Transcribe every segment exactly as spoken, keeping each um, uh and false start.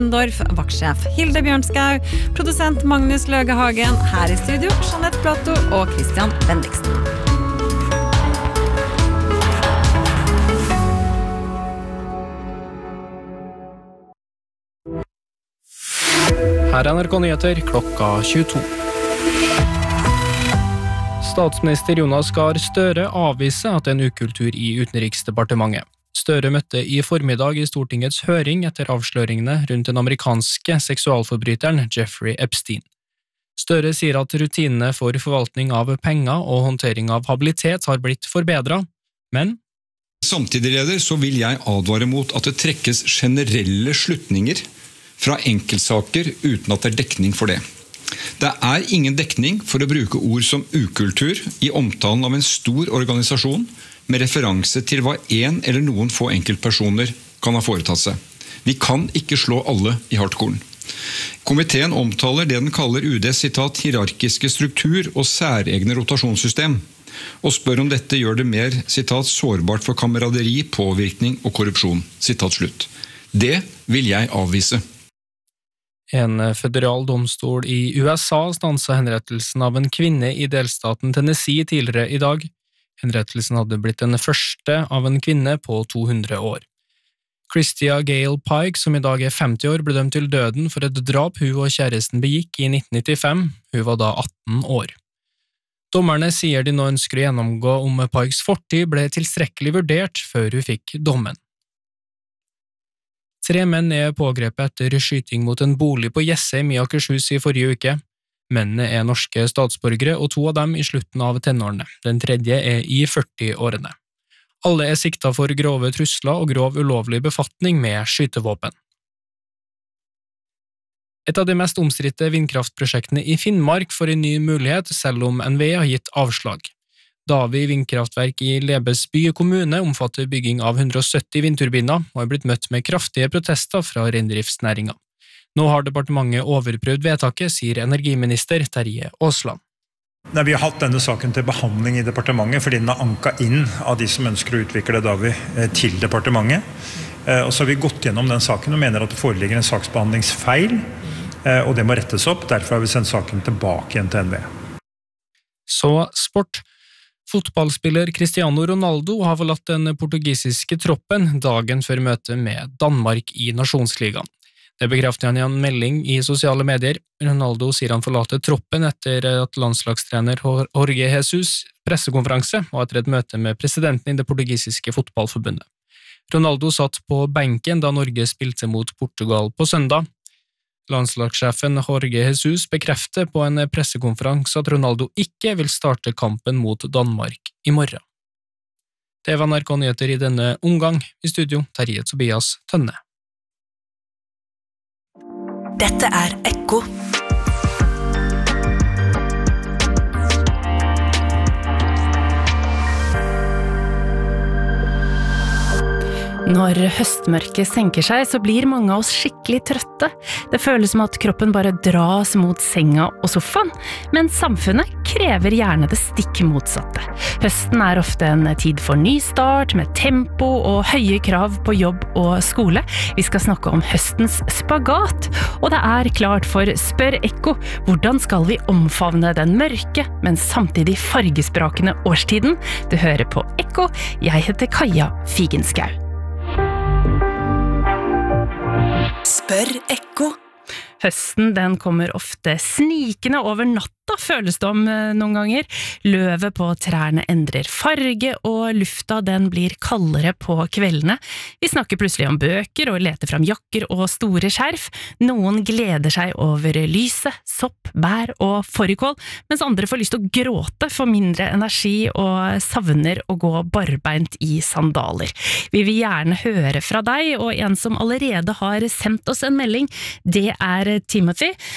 Dorf, vaktsjef Hilde Bjørnskau, produsent Magnus Løgehagen, her i studio Jeanette Plato og Christian Bendiksen. Her er N R K Nyheter klokka tjueto. Statsminister Jonas Gahr Støre avviser at det er en ukultur i Utenriksdepartementet. Støre møtte i formiddag i Stortingets høring etter avsløringene rundt den amerikanske seksualforbryteren Jeffrey Epstein. Støre sier at rutinene for forvaltning av penger og håndtering av habilitet har blitt forbedret, men samtidig, leder, så vil jeg advare mot at det trekkes generelle slutninger fra enkeltsaker uten at det er dekning for det. Det er ingen dekning for å bruke ord som ukultur i omtalen av en stor organisasjon med referanse til hva en eller noen få enkeltpersoner kan ha foretatt seg. Vi kan ikke slå alle i hardkorn. Komiteen omtaler det den kaller U D's sitat, hierarkiske struktur og særegne rotasjonssystem, og spør om dette gjør det mer sitat, sårbart for kameraderi, påvirkning og korrupsjon. Sitat slutt. Det vil jeg avvise. En føderal domstol i U S A stanset henrettelsen av en kvinne i delstaten Tennessee tidligere i dag. Henrettelsen hadde blitt den første av en kvinne på to hundre år. Christia Gale Pike, som i dag er femti år, ble dømt til døden for et drap hun og kjæresten begikk i nitten nittifem. Hun var da atten år. Dommerne sier de nå ønsker å gjennomgå om Pikes fortid ble tilstrekkelig vurdert før hun fikk dommen. Tre menn er pågrepet etter skyting mot en bolig på Jessheim i Akershus i forrige uke. Mennene er norske statsborgere, og to av dem i slutten av tenårene. Den tredje er i førti-årene. Alle er siktet for grove trusler og grov ulovlig befatning med skytevåpen. Et av de mest omstridte vindkraftprosjektene i Finnmark får en ny mulighet, selv om N V E har gitt avslag. Davi vindkraftverk i Lebesby kommune omfatter bygging av hundre og sytti vindturbiner og er blitt møtt med kraftige protester fra reindriftsnæringen. Nå har departementet overprøvd vedtaket, sier energiminister Terje Aasland. Nei, vi har hatt denne saken til behandling i departementet fordi den er anket inn av de som ønsker å utvikle Davi til departementet. Og så har vi gått gjennom den saken og mener at det foreligger en saksbehandlingsfeil, og det må rettes opp. Derfor har vi sendt saken tilbake igjen til N V E. Så sport. Fotballspiller Cristiano Ronaldo har forlatt den portugisiske troppen dagen før møtet med Danmark i Nasjonsligaen. Det bekrefter han i en melding i sosiale medier. Ronaldo sier han forlater troppen etter at landslagstrener Jorge Jesus pressekonferanse og etter et møte med presidenten i det portugisiske fotballforbundet. Ronaldo satt på benken da Norge spilte mot Portugal på søndag. Landslagssjefen Jorge Jesus bekrefter på en pressekonferanse at Ronaldo ikke vil starte kampen mot Danmark i morgen. Det var N R K Nyheter i denne omgang. I studio, Terje Tobias Tønne. Dette er Ekko. Når høstmørket senker seg, så blir mange av oss skikkelig trøtte. Det føles som at kroppen bare dras mot senga og sofaen, men samfunnet krever gjerne det stikk motsatte. Høsten er ofte en tid for ny start, med tempo og høye krav på jobb og skole. Vi skal snakke om høstens spagat, og det er klart for Spør Ekko. Hvordan skal vi omfavne den mørke, men samtidig fargesprakende årstiden? Du hører på Ekko. Jeg heter Kaja Figenschou. Spør Ekko. Høsten den kommer ofte snikende over natta, føles det om noen ganger. Løvet på trærne endrer farge, og lufta den blir kaldere på kveldene. Vi snakker plutselig om bøker og leter fram jakker og store skjerf. Noen gleder seg over lyset, sopp, bær og fårikål, mens andre får lyst til å gråte for mindre energi og savner å gå barbeint i sandaler. Vi vil gjerne høre fra deg, og en som allerede har sendt oss en melding, det er Timothy.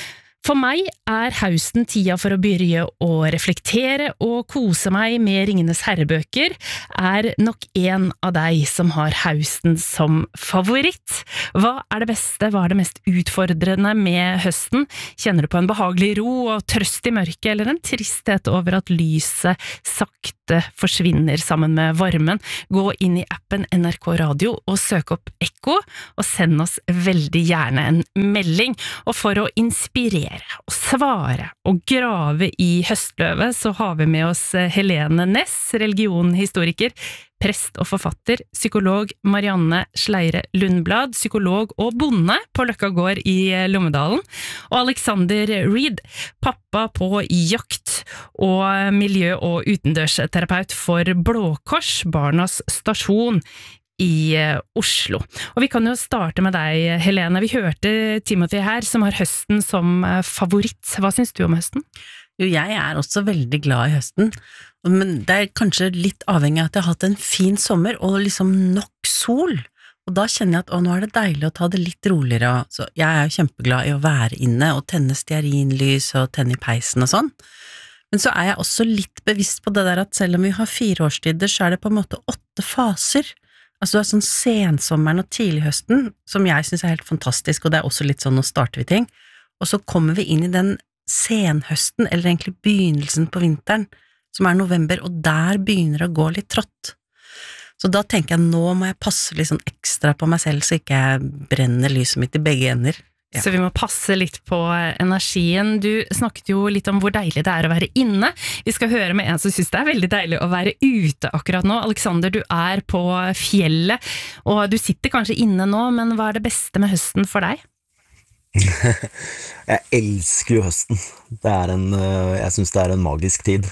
For meg er høsten tida for å begynne å reflektere og kose meg med Ringenes herrebøker, er nok en av deg som har høsten som favoritt. Hva er det beste, hva er det mest utfordrende med høsten? Kjenner du på en behagelig ro og trøst i mørket, eller en tristhet over at lyset sakte forsvinner sammen med varmen? Gå inn i appen N R K Radio og søk opp Ekko, og send oss veldig gjerne en melding. Og for å inspirere og svare og grave i høstløvet, så har vi med oss Helene Næss, religionhistoriker, prest og forfatter, psykolog Marianne Sleire Lundblad, psykolog og bonde på Løkka gård i Lommedalen, og Alexander Reed, pappa på jakt og miljø- og utendørsterapeut for Blå Kors, Barnas Stasjon i Oslo. Og vi kan jo starte med deg, Helene. Vi hørte Timothy her, som har høsten som favoritt. Hva synes du om høsten? Jo, jeg er også veldig glad i høsten, men det er kanskje litt avhengig av at jeg har hatt en fin sommer, og liksom nok sol. Og da kjenner jeg at å, nå er det deilig å ta det litt roligere. Så jeg er jo kjempeglad i å være inne, og tenne stearinlys, og tenne i peisen og sånn. Men så er jeg også litt bevisst på det der at selv om vi har fire årstider, så er det på en måte åtte faser. Altså det er sånn sensommeren og tidlighøsten, som jeg synes er helt fantastisk, og det er også litt sånn, nå starter vi ting. Og så kommer vi inn i den senhøsten, eller egentlig begynnelsen på vinteren, som er november, og der begynner det å gå litt trått. Så da tenker jeg, nå må jeg passe litt sånn ekstra på meg selv, så ikke jeg brenner lyset mitt i begge ender. Ja. Så vi må passe litt på energien. Du snakket jo litt om hvor deilig det er å være inne. Vi skal høre med en som synes det er veldig deilig å være ute akkurat nå. Alexander, du er på fjellet, og du sitter kanskje inne nå, men hva er det beste med høsten for deg? Jeg elsker jo høsten. Det er en, jeg synes det er en magisk tid.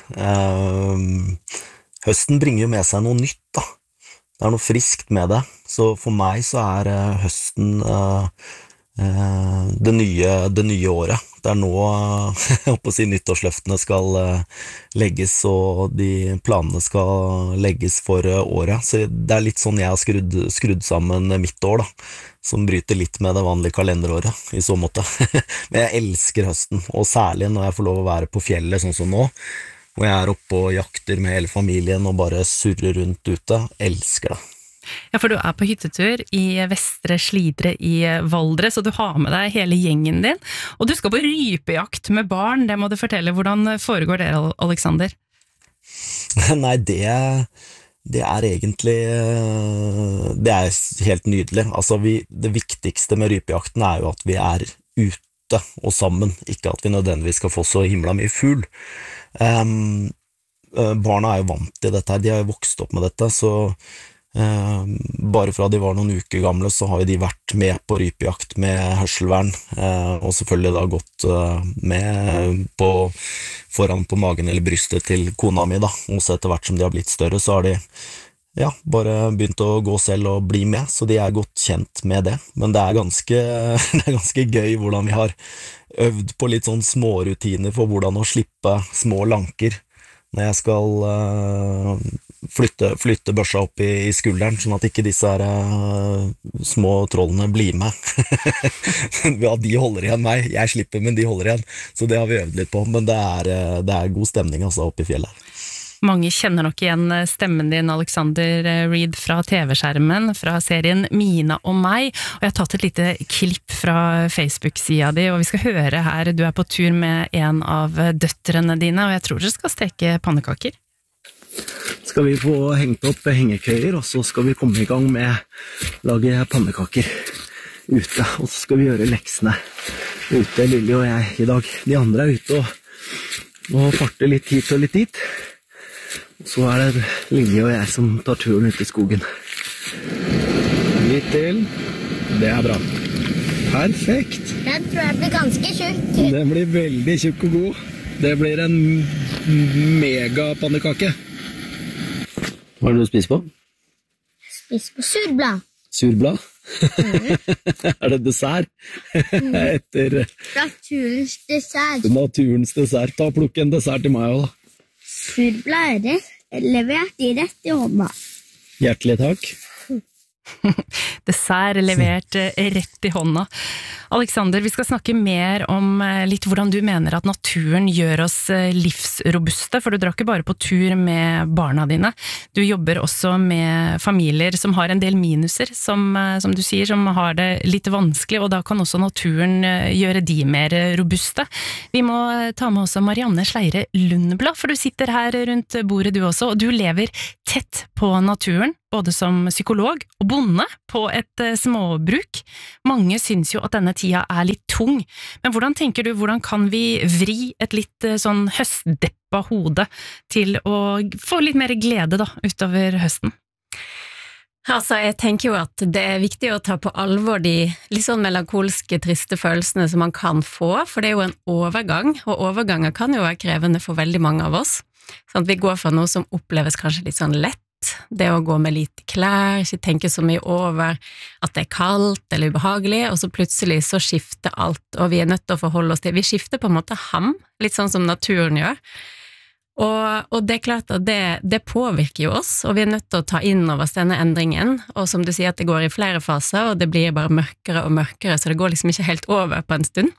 Høsten bringer jo med seg noe nytt da. Det er noe friskt med det. Så for meg så er høsten det nye, det nye året. Det er nå jeg håper å si, nyttårsløftene skal legges, og de planene skal legges for året. Så det er litt sånn jeg har skrudd, skrudd sammen mitt år da, som bryter litt med det vanlige kalenderåret i så måte. Men jeg elsker høsten, og særlig når jeg får lov å være på fjellet sånn som nå, hvor jeg er oppe og jakter med hele familien og bare surrer rundt ute. Elsker det. Ja, for du er på hyttetur i Vestre Slidre i Valdres, og du har med deg hele gjengen din, og du skal på rypejakt med barn. Det må du fortelle. Hvordan foregår det, Alexander? Nei, det, det er egentlig det er helt nydelig. Altså, vi, det viktigste med rypejakten er jo at vi er ute og sammen, ikke at vi nødvendigvis skal få så himla mye fugl. Um, barna er jo vant til dette her, de har jo vokst opp med dette, så Uh, bare fra de var noen uker gamle så har jo de vært med på rypejakt med hørselvern, uh, og selvfølgelig da gått uh, med på, foran på magen eller brystet til kona mi da, og så etter hvert som de har blitt større så har de ja, bare begynt å gå selv og bli med, så de er godt kjent med det, men det er ganske, det er ganske gøy hvordan vi har øvd på litt sånn små rutiner for hvordan å slippe små lanker når jeg skal uh, flytte, flytte børsa opp i, i skulderen, sånn at ikke disse her, uh, små trollene blir med. Ja, de holder igjen meg, jeg slipper, men de holder igjen. Så det har vi øvd litt på, men det er, det er god stemning altså, oppe i fjellet. Mange kjenner nok igjen stemmen din, Alexander Reed, fra T V-skjermen, fra serien Mina og meg, og jeg har tatt et lite klipp fra Facebook-sida di, og vi skal høre her, du er på tur med en av døtrene dine, og jeg tror dere skal steke pannekaker. Skal vi få hengt opp hengekøyer, og så skal vi komme i gang med å lage pannekaker ute, og så skal vi gjøre leksene ute, Lilly og jeg i dag. De andre er ute og, og farter litt hit og litt dit. Så er det Lilly og jeg som tar turen ut i skogen. Litt til. Det er bra. Perfekt. Jeg tror jeg blir ganske tjukk. Det blir veldig tjukk og god. Det blir en megapannekake. Hva er det du spiser på? Spiser på surblad. Surblad? Mm. Er det dessert? Mm. Etter naturens dessert. Naturens dessert. Ta og plukk en dessert til meg også da. Surblad er levert i rett i hånda. Hjertelig takk. Dessert levert rett i hånda. Alexander, vi skal snakke mer om litt hvordan du mener at naturen gjør oss livsrobuste, for du drar ikke bare på tur med barna dine. Du jobber også med familier som har en del minuser, som, som du sier, som har det litt vanskelig, og da kan også naturen gjøre de mer robuste. Vi må ta med også Marianne Sleire Lundblad, for du sitter her rundt bordet du også, og du lever tett på naturen, både som psykolog og bonde på et småbruk. Mange syns jo at denne tida er litt tung, men hvordan tenker du, hvordan kan vi vri et litt sånn høstdeppa hode til å få litt mer glede da, utover høsten? Altså, jeg tenker jo at det er viktig å ta på alvor de litt sånn melankolske, triste følelsene som man kan få, for det er jo en overgang, og overganger kan jo være krevende for veldig mange av oss. Sånn at vi går fra noe som oppleves kanskje litt sånn lett, det å gå med lite klær, ikke tenke så mye over at det er kaldt eller ubehagelig, og så plutselig så skifter alt, og vi er nødt til å forholde oss til, vi skifter på en måte ham, litt sånn som naturen gjør, og, og det er klart at det, det påvirker jo oss, og vi er nødt til å ta inn over oss denne endringen, og som du sier at det går i flere faser, og det blir bare mørkere og mørkere, så det går liksom ikke helt over på en stund.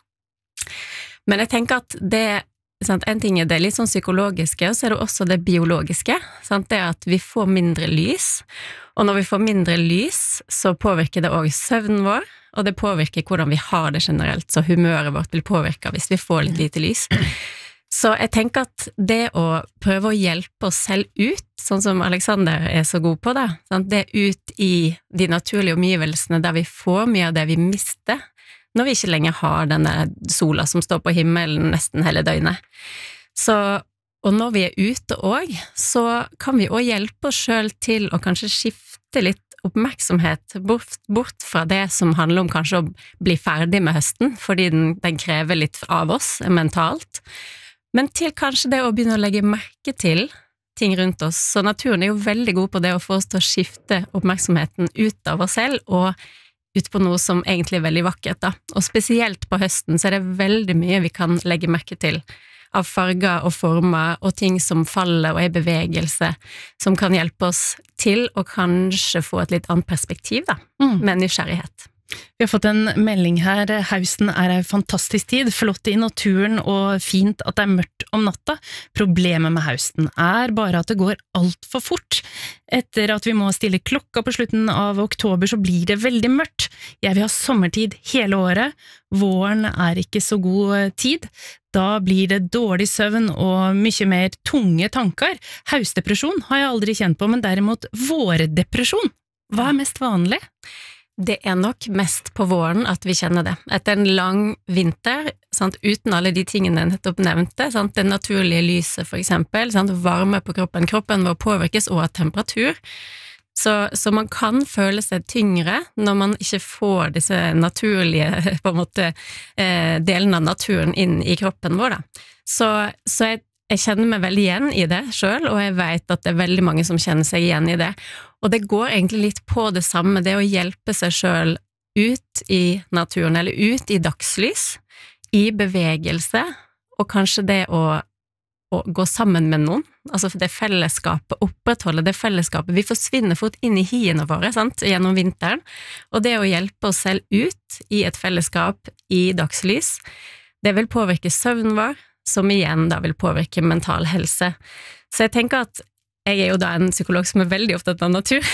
Men jeg tenker at det Sant? En ting er det litt sånn psykologiske, og så er det også det biologiske. Sant? Det er at vi får mindre lys, og når vi får mindre lys, så påvirker det også søvnen vår, og det påvirker hvordan vi har det generelt, så humøret vårt vil påvirke hvis vi får litt lite lys. Så jeg tenker at det å prøve å hjelpe oss selv ut, sånn som Alexander er så god på det, sant? Det er ut i de naturlige omgivelsene der vi får mye av det vi mister, når vi ikke lenger har denne sola som står på himmelen nesten hele døgnet. Så, og når vi er ute også, så kan vi også hjelpe oss selv til å kanskje skifte litt oppmerksomhet bort, bort fra det som handler om kanskje å bli ferdig med høsten, fordi den, den krever litt av oss mentalt, men til kanskje det å begynne å legge merke til ting rundt oss. Så naturen er jo veldig god på det å få oss til å skifte oppmerksomheten ut av oss selv, og ut på noe som egentlig er veldig vakkert da. Og spesielt på høsten så er det veldig mye vi kan legge merke til av farger og former og ting som faller og er i bevegelse, som kan hjelpe oss til å kanskje få et litt annet perspektiv da, mm. med nysgjerrighet. Vi har fått en melding her, høsten er en fantastisk tid, flott i naturen og fint at det er mørkt om natta. Problemet med høsten er bare at det går alt for fort. Etter at vi må stille klokka på slutten av oktober så blir det veldig mørkt. Jeg vil ha sommertid hele året, våren er ikke så god tid. Da blir det dårlig søvn og mye mer tunge tanker. Høstdepresjon har jeg aldri kjent på, men derimot vårdepresjon. Hva er mest vanlig? Det er nok mest på våren at vi kjenner det. Etter en lang vinter, sant, uten alle de tingene jeg nettopp nevnte, sant, det naturlige lyset for eksempel, sant, varme på kroppen, kroppen vår påvirkes også av temperatur, så, så man kan føle seg tyngre når man ikke får disse naturlige på en måte, eh, delene av naturen inn i kroppen vår. Da. Så, så jeg Jeg kjenner meg veldig igjen i det selv, og jeg vet at det er veldig mange som kjenner seg igjen i det. Og det går egentlig litt på det samme, det å hjelpe seg selv ut i naturen, eller ut i dagslys, i bevegelse, og kanskje det å, å gå sammen med noen, altså det fellesskapet, opprettholde det fellesskapet. Vi forsvinner fort inn i hiene våre, sant, gjennom vinteren, og det å hjelpe oss selv ut i et fellesskap i dagslys, det vil påvirke søvnen vår, som igjen da vil påvirke mental helse. Så jeg tenker at jeg er jo da en psykolog som er veldig opptatt av natur,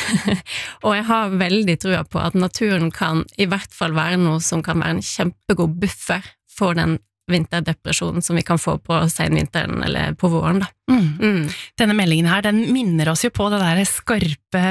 og jeg har veldig trua på at naturen kan i hvert fall være noe som kan være en kjempegod buffer for den vinterdepresjonen som vi kan få på senvinteren eller på våren da. Mm. Mm. Denne meldingen her, den minner oss jo på det der skarpe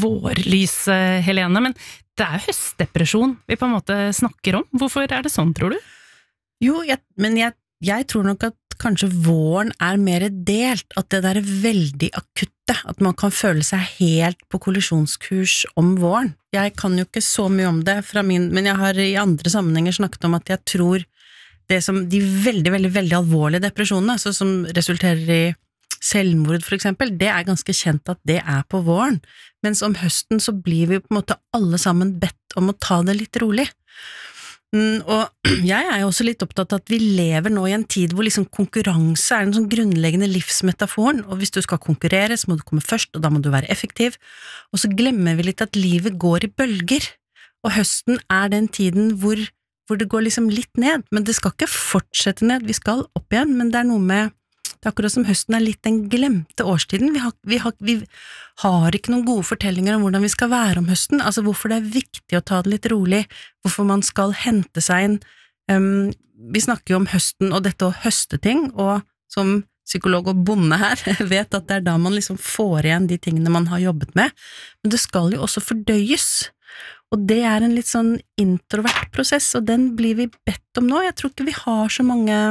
vårlyset, Helene, men det er høstdepresjon vi på en måte snakker om. Hvorfor er det sånn, tror du? Jo, jeg, men jeg Jeg tror nok at kanskje våren er mer delt, at det der er veldig akutte, at man kan føle seg helt på kollisjonskurs om våren. Jeg kan jo ikke så mye om det fra min, men jeg har i andre sammenhenger snakket om at jeg tror det som de veldig, veldig, veldig alvorlige depresjonene, altså som resulterer i selvmord for eksempel, det er ganske kjent at det er på våren, mens om høsten så blir vi på en måte alle sammen bedt om å ta det litt rolig. Mm, og jeg er jo også litt opptatt av at vi lever nå i en tid hvor liksom konkurranse er en sånn grunnleggende livsmetaforen, og hvis du skal konkurrere så må du komme først, og da må du være effektiv, og så glemmer vi litt at livet går i bølger, og høsten er den tiden hvor, hvor det går liksom litt ned, men det skal ikke fortsette ned, vi skal opp igjen, men det er noe med, det er akkurat som høsten er litt den glemte årstiden, vi har, vi har, vi har ikke noen gode fortellinger om hvordan vi skal være om høsten, altså hvorfor det er viktig å ta det litt rolig, hvorfor man skal hente seg inn, um, vi snakker jo om høsten og dette å høste ting, og som psykolog og bonde her, vet at det er da man liksom får igjen de tingene man har jobbet med, men det skal jo også fordøyes, og det er en litt sånn introvert prosess, og den blir vi bedt om nå, jeg tror ikke vi har så mange,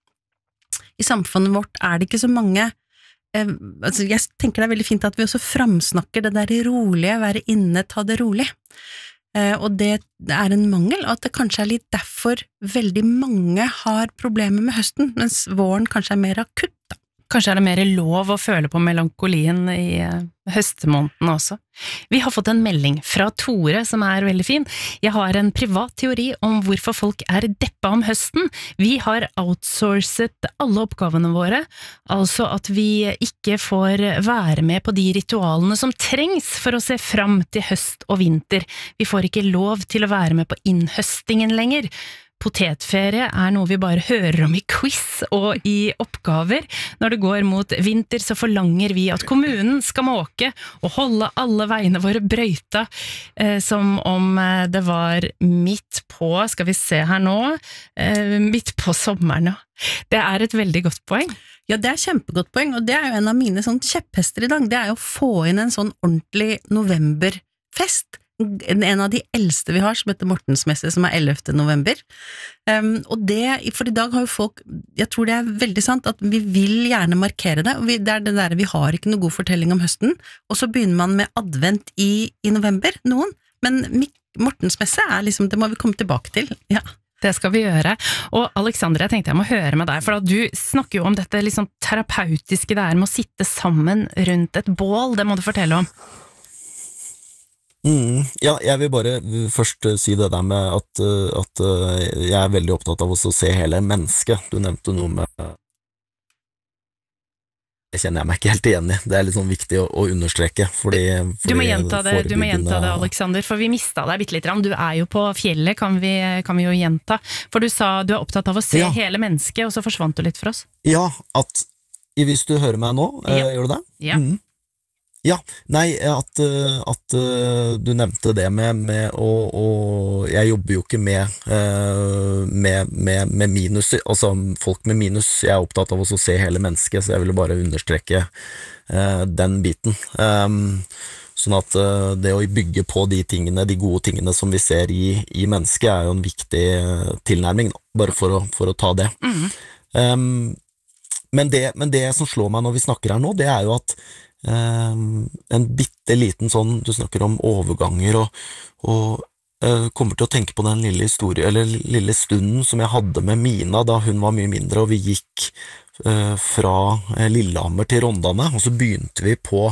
i samfunnet vårt er det ikke så mange, eh, altså jeg tenker det er veldig fint at vi også framsnakker det der rolige, være inne, ta det rolig, eh, og det, det er en mangel, og at det kanskje er litt derfor veldig mange har problemer med høsten, mens våren kanskje er mer akutt da. Kanskje er det mer lov å føle på melankolien i høstemåneden også. Vi har fått en melding fra Tore som er veldig fin. Jeg har en privat teori om hvorfor folk er deppa om høsten. Vi har outsourcet alle oppgavene våre, altså at vi ikke får være med på de ritualene som trengs for å se fram til høst og vinter. Vi får ikke lov til å være med på innhøstingen lenger. Potetferie er noe vi bare hører om i quiz og i oppgaver. Når det går mot vinter så forlanger vi at kommunen skal måke og holde alle veiene våre brøyta, eh, som om det var midt på, skal vi se her nå, eh, midt på sommeren. Det er et veldig godt poeng. Ja, det er kjempegodt poeng, og det er jo en av mine sånn kjepphester i dag, det er jo å få inn en sånn ordentlig novemberfest. En av de eldste vi har, som heter Mortensmesse, som er ellevte november. Um, og det, for i dag har jo folk, jeg tror det er veldig sant, at vi vil gjerne markere det, og vi, det er det der, vi har ikke noe god fortelling om høsten, og så begynner man med advent i, i november, noen, men Mortensmesse er liksom, det må vi komme tilbake til, ja. Det skal vi gjøre. Og Alexandra, jeg tenkte jeg må høre med deg, for du snakker jo om dette liksom terapeutiske det er med å sitte sammen rundt et bål, det må du fortelle om. Mm, ja, jeg vil bare først si det der med at, at jeg er veldig opptatt av å se hele mennesket. Du nevnte noe med det kjenner jeg meg ikke helt igjen i. Det er litt sånn viktig å, å understreke. Fordi, fordi du må gjenta det, du må gjenta det, Alexander, for vi mistet deg bitte litt. Du er jo på fjellet, kan vi, kan vi jo gjenta. For du sa du er opptatt av å se ja. hele mennesket, og så forsvant du litt for oss. Ja, at hvis du hører meg nå, ja. gjør du det? Ja. Mm. Ja, nei, at, at du nevnte det med, med å, og jeg jobber jo ikke med, med, med, med minus, altså folk med minus, jeg er opptatt av å se hele mennesket, så jeg ville bare understreke den biten. Sånn at det å bygge på de tingene, de gode tingene som vi ser i, i mennesket, er jo en viktig tilnærming, bare for å, for å ta det. Mm. Um, men det. Men det som slår meg når vi snakker her nå, det er jo at Um, en bitte liten sånn, du snakker om overganger og, og uh, kommer til å tenke på den lille historie, eller lille stunden som jeg hadde med Mina da hun var mye mindre, og vi gikk uh, fra uh, Lillehammer til Rondane, og så begynte vi på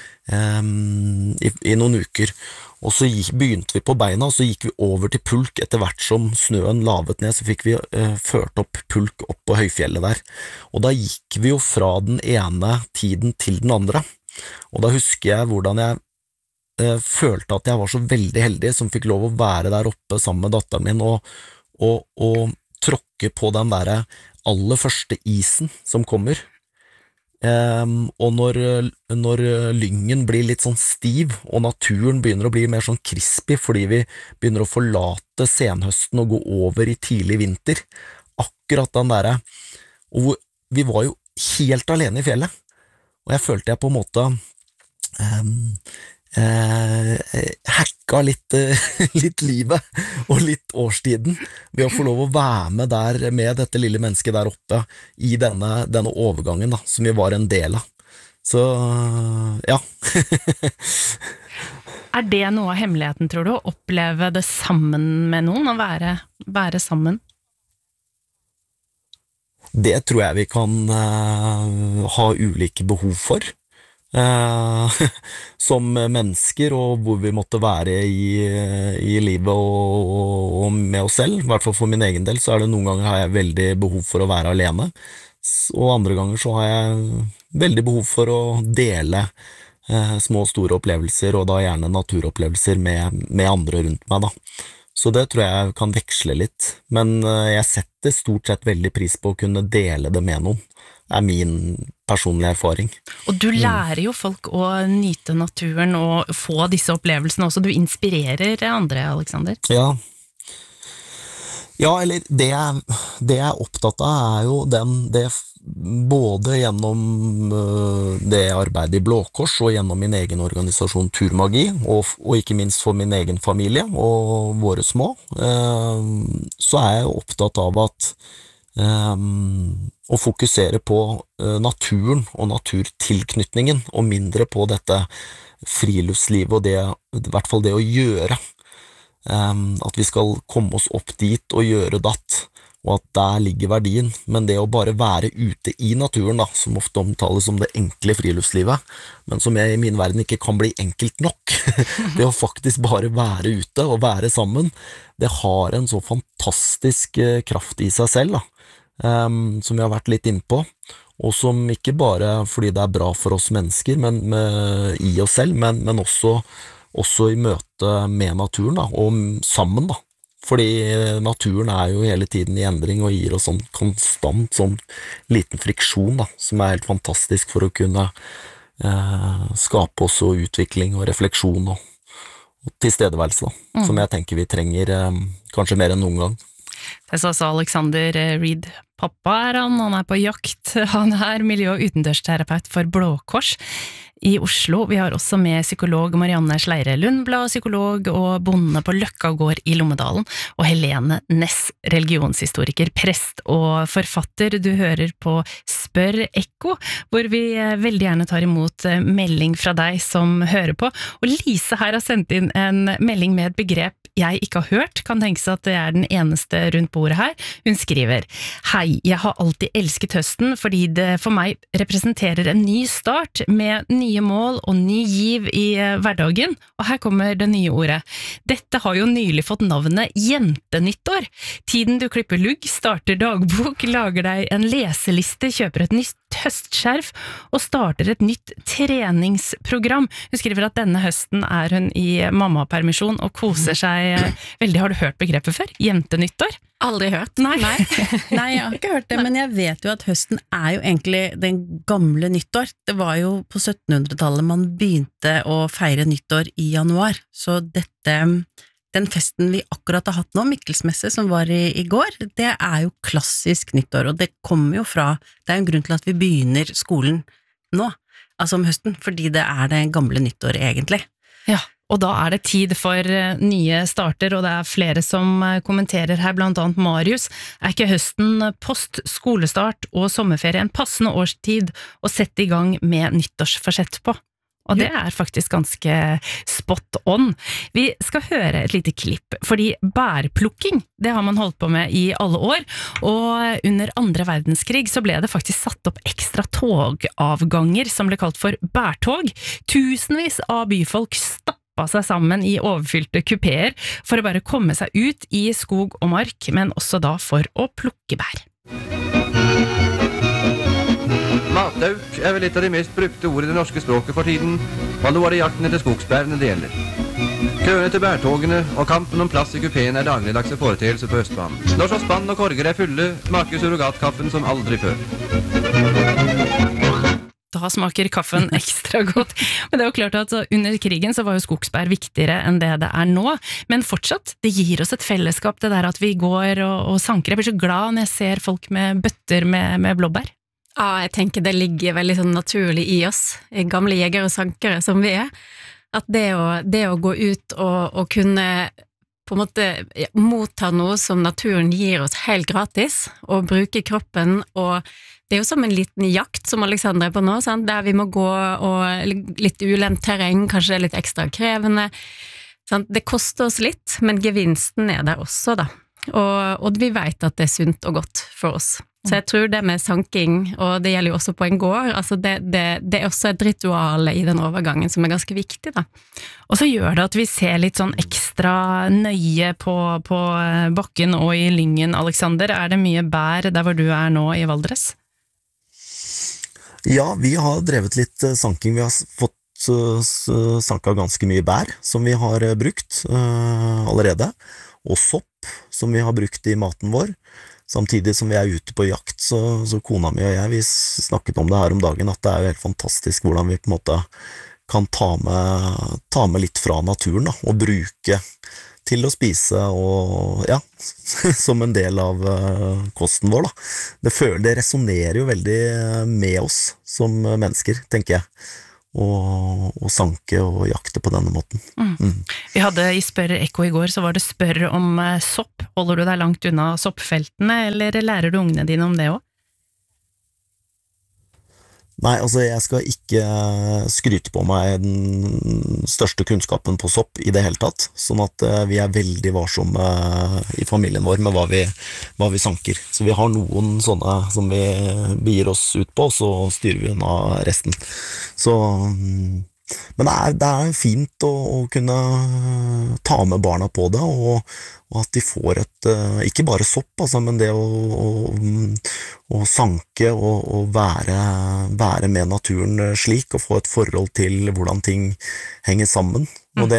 um, i, i noen uker, og så gikk, begynte vi på beina, og så gikk vi over til pulk etter hvert som snøen lavet ned, så fikk vi uh, ført opp pulk opp på høyfjellet der, og da gikk vi jo fra den ene tiden til den andre. Og da husker jeg hvordan jeg eh, følte at jeg var så veldig heldig som fikk lov å være der oppe sammen med datteren min og, og, og tråkke på den der aller første isen som kommer. Um, og når, når lyngen blir litt sånn stiv og naturen begynner å bli mer sånn crispy fordi vi begynner å forlate senhøsten og gå over i tidlig vinter, akkurat den der, og vi var jo helt alene i fjellet. Og jeg følte jeg på en måte um, uh, hacka litt, uh, litt livet og litt årstiden ved å få lov å være med der med dette lille mennesket der oppe i denne, denne overgangen da, som vi var en del av. Så uh, ja. Er det noe av hemmeligheten, tror du, å oppleve det sammen med noen, å være, være sammen? Det tror jeg vi kan uh, ha ulike behov for. eh, som mennesker, og hvor vi måtte være i, i livet og, og, og med oss selv. I hvert fall for min egen del så er det noen ganger har jeg veldig behov for å være alene, og andre ganger så har jeg veldig behov for å dele eh, små og store opplevelser, og da gjerne naturopplevelser med, med andre rundt meg da. Så det tror jeg kan veksle litt, men jeg setter stort sett veldig pris på å kunne dele det med noen. Det er min personlige erfaring. Og du lærer jo folk å nyte naturen og få disse opplevelsene også. Du inspirerer andre, Alexander. Ja, ja eller det jeg, det jeg er opptatt av er jo den, det både gjennom det arbeidet i Blå Kors og gjennom min egen organisasjon Turmagi, og, og ikke minst for min egen familie og våre små, så er jeg opptatt av at å fokusere på naturen og naturtilknytningen, og mindre på dette friluftslivet og det, i hvert fall det å gjøre. At vi skal komme oss opp dit og gjøre datt, og at der ligger verdien, men det å bare være ute i naturen da, som ofte omtales som det enkle friluftslivet, men som jeg i min verden ikke kan bli enkelt nok, det å faktisk bare være ute og være sammen, det har en så fantastisk kraft i seg selv da, um, som jeg har vært litt innpå, og som ikke bare fordi det er bra for oss mennesker, men med, i oss selv, men, men også, også i møte med naturen da, og sammen da, fordi naturen er jo hele tiden i endring og gir oss sånn konstant sånn liten friksjon da, som er helt fantastisk for å kunne eh, skape også utvikling og refleksjon og, og tilstedeværelse da, mm. som jeg tenker vi trenger eh, kanskje mer enn noen gang. Det sa altså Alexander Reed. Pappa er han, han er på jakt. Han er miljø- og utendørsterapeut for Blå Kors i Oslo. Vi har også med psykolog Marianne Sleire Lundblad, psykolog og bonde på Løkkagård i Lommedalen, og Helene Ness, religionshistoriker, prest og forfatter. Du hører på Spør Ekko, hvor vi veldig gjerne tar imot melding fra deg som hører på. Og Lise her har sendt inn en melding med et begrep jeg ikke har hørt, kan tenke seg at det er den eneste rundt bordet her. Hun skriver: Hei, jeg har alltid elsket høsten, fordi det for meg representerer en ny start med nye mål og ny giv i hverdagen. Og her kommer det nye ordet. Dette har jo nylig fått navnet jentenyttår. Tiden du klipper lugg, starter dagbok, lager deg en leseliste, kjøper et nytt høstskjerf og starter et nytt treningsprogram. Hun skriver at denne høsten er hun i mammapermisjon og koser seg veldig. Har du hørt begrepet før? Jentenyttår? Aldri hørt. Nei. Nei. Nei, jeg har ikke hørt det, men jeg vet jo at høsten er jo egentlig den gamle nyttår. Det var jo på syttenhundretallet man begynte å feire nyttår i januar, så dette, den festen vi akkurat har hatt nå, Mikkelsmesse som var i, i går, det er jo klassisk nyttår, og det kommer jo fra, det er en grunn til at vi begynner skolen nå, altså om høsten, fordi det er det gamle nyttår egentlig. Ja. Og da er det tid for nye starter, og det er flere som kommenterer her, blant annet Marius. Er ikke høsten post skolestart og sommerferie en passende årstid å sette i gang med nyttårsforsett på? Og det er faktisk ganske spot on. Vi skal høre et lite klipp, fordi bærplukking, det har man holdt på med i alle år, og under andre verdenskrig så ble det faktisk satt opp ekstra togavganger som ble kalt for bærtog. Tusenvis av byfolk stappet seg sammen i overfylte kupeer for å bare komme seg ut i skog og mark, men også da for å plukke bær. Matauk er vel et av de mest brukte ord i det norske språket for tiden, og nå er det jakten etter skogsbærene det gjelder. Køene til bærtogene og kampen om plass i kupeen er dagligdagse foreteelse på Østbanen. Når så spann og korger er fulle, smaker surrogatkaffen som aldri før. Da smaker kaffen ekstra godt. Men det er jo klart at under krigen så var jo skogsbær viktigere enn det det er nå. Men fortsatt, det gir oss et fellesskap, det der at vi går og, og sanker. Jeg blir så glad når jeg ser folk med bøtter med, med blåbær. Ja, jeg tenker det ligger veldig sånn naturlig i oss, i gamle jegere og sankere som vi er. At det å, det å gå ut og, og kunne på en måte motta noe som naturen gir oss helt gratis, og bruke kroppen, og det er jo som en liten jakt som Alexander er på nå, sant? Der vi må gå og litt ulendt terreng, kanskje litt ekstra krevende. Sant? Det koster oss litt, men gevinsten er der også da. Og, og vi vet at det er sunt og godt for oss. Så jeg tror det med sanking, og det gjelder jo også på en gård, altså det, det, det er også et ritual i den overgangen som er ganske viktig da. Og så gjør det at vi ser litt sånn ekstra nøye på, på bakken og i lyngen, Alexander. Er det mye bær der hvor du er nå i Valdres? Ja, vi har drevet litt sanking. Vi har fått uh, sanka ganske mye bær som vi har brukt uh, allerede, og sopp som vi har brukt i maten vår. Samtidig som vi er ute på jakt, så, så kona mi og jeg, vi snakket om det her om dagen, at det er jo helt fantastisk hvordan vi på en måte kan ta med, ta med litt fra naturen da, og bruke til å spise og ja, som en del av uh, kosten vår da. Det, føler, det resonerer jo veldig med oss som mennesker, tenker jeg. Og, og sanke og jakte på denne måten. Mm. Mm. Vi hadde i Spør Ekko i går, så var det spør om uh, sopp. Holder du deg langt unna soppfeltene, eller lærer du ungene dine om det også? Nei, altså jeg skal ikke skryte på meg den største kunnskapen på sopp i det hele tatt, sånn at uh, vi er veldig varsomme uh, i familien vår med hva vi, hva vi sanker. Så vi har noen sånne som vi begir oss ut på, og så styrer vi unna resten. Så, um, men det er, det er fint å, å kunne ta med barna på det, og, og at de får et, uh, ikke bare sopp, altså, men det å, å, å sanke og, og være, være med naturen slik, og få et forhold til hvordan ting henger sammen. Mm. Og det,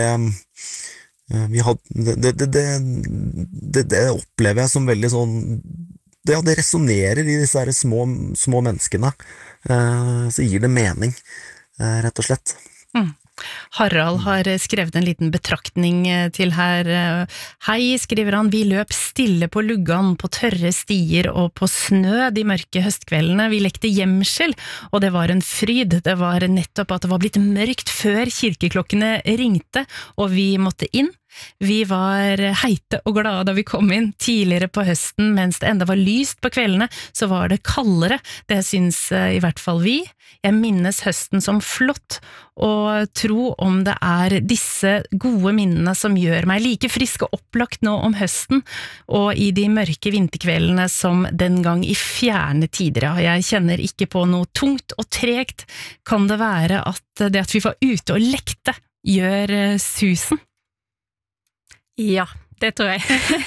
vi had, det, det, det, det, det opplever jeg som veldig sånn, det, det resonerer i disse her små, små menneskene, uh, så gir det mening, uh, rett og slett. Mm. Harald har skrevet en liten betraktning til her. Hei, skriver han, vi løp stille på luggan, på tørre stier og på snø de mørke høstkveldene. Vi lekte gjemsel, og det var en fryd. Det var nettopp at det var blitt mørkt før kirkeklokkene ringte, og vi måtte inn. Vi var heite og glade da vi kom inn. Tidligere på høsten, mens det enda var lyst på kveldene, så var det kaldere. Det syns i hvert fall vi. Jeg minnes høsten som flott, og tro om det er disse gode minnene som gjør meg like frisk og opplagt nå om høsten, og i de mørke vinterkveldene som den gang i fjerne tider. Jeg kjenner ikke på noe tungt og tregt. Kan det være at det at vi var ute og lekte gjør susen? Ja, det tror jeg.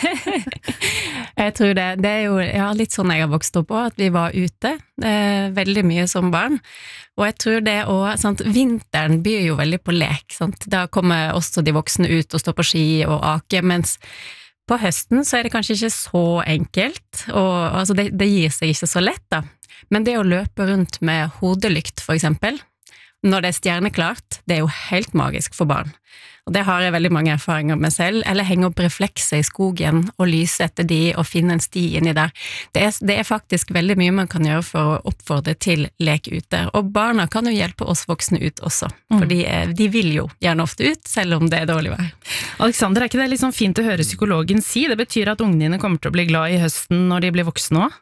Jeg tror det. Det er jo ja, litt sånn jeg har vokst opp på, at vi var ute eh, veldig mye som barn. Og jeg tror det også, sant, vinteren byr jo veldig på lek, sant? Da kommer også de voksne ut og står på ski og ake, mens på høsten så er det kanskje ikke så enkelt, og altså, det, det gir seg ikke så lett da. Men det å løpe rundt med hodelykt for eksempel, når det er stjerneklart, det er jo helt magisk for barn. Og det har jeg veldig mange erfaringer med selv, eller henge opp reflekser i skogen og lyse etter de og finne en sti inni der. Det er, det er faktisk veldig mye man kan gjøre for å oppfordre til lek ute, og barna kan jo hjelpe oss voksne ut også, for de, de vil jo gjerne ofte ut, selv om det er dårlig vær. Alexander, er ikke det litt sånn fint å høre psykologen si? Det betyr at ungene dine kommer til å bli glad i høsten når de blir voksne også?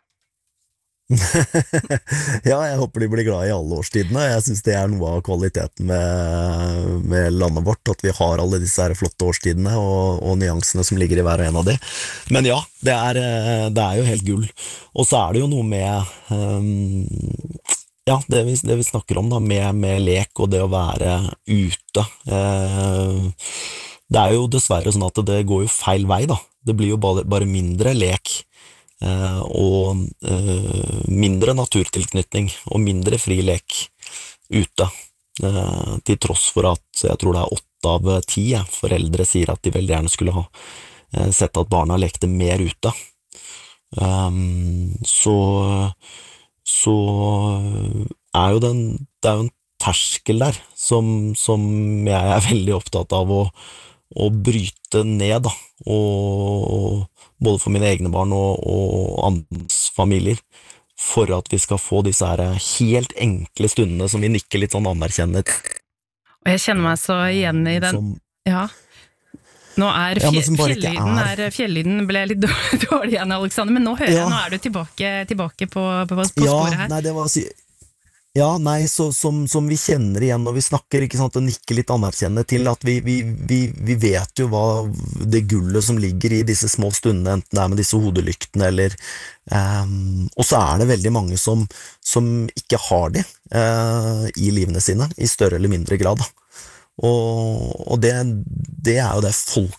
Ja, jeg håper de blir glad i alle årstidene. Jeg synes det er noe av kvaliteten med, med landet vårt, at vi har alle disse her flotte årstidene og, og nyansene som ligger i hver og en av de. Men ja, det er, det er jo helt gull. Og så er det jo noe med um, ja, det vi, det vi snakker om da, med, med lek og det å være ute. Uh, det er jo dessverre sånn at det går jo feil vei da. Det blir jo bare, bare mindre lek. Uh, og uh, mindre naturtilknytning og mindre fri lek ute, uh, til tross for at jeg tror det er åtte av ti ja, foreldre sier at de veldig gjerne skulle ha uh, sett at barna lekte mer ute. Um, så så er jo den, det er jo en terskel der som, som jeg er veldig opptatt av å, å bryte ned da, og både for mine egne barn og, og andres familier, for at vi skal få disse her helt enkle stundene som vi nikker litt sånn anerkjenner. Og jeg kjenner meg så igjen i den, som, ja. Nå er, fje, ja, fjelllyden, er. Er, fjelllyden ble litt dårlig igjen, Alexander, men nå hører ja. Jeg, nå er du tilbake, tilbake på, på, på sporet her. Ja, nei, det var Ja, nei, så, som, som vi kjenner igjen når vi snakker, ikke sant, og nikker litt anerkjennende til at vi, vi, vi, vi vet jo hva det gullet som ligger i disse små stundene, enten det er med disse hodelyktene eller um, og så er det veldig mange som, som ikke har det uh, i livene sine, i større eller mindre grad da. Og, og det, det er jo det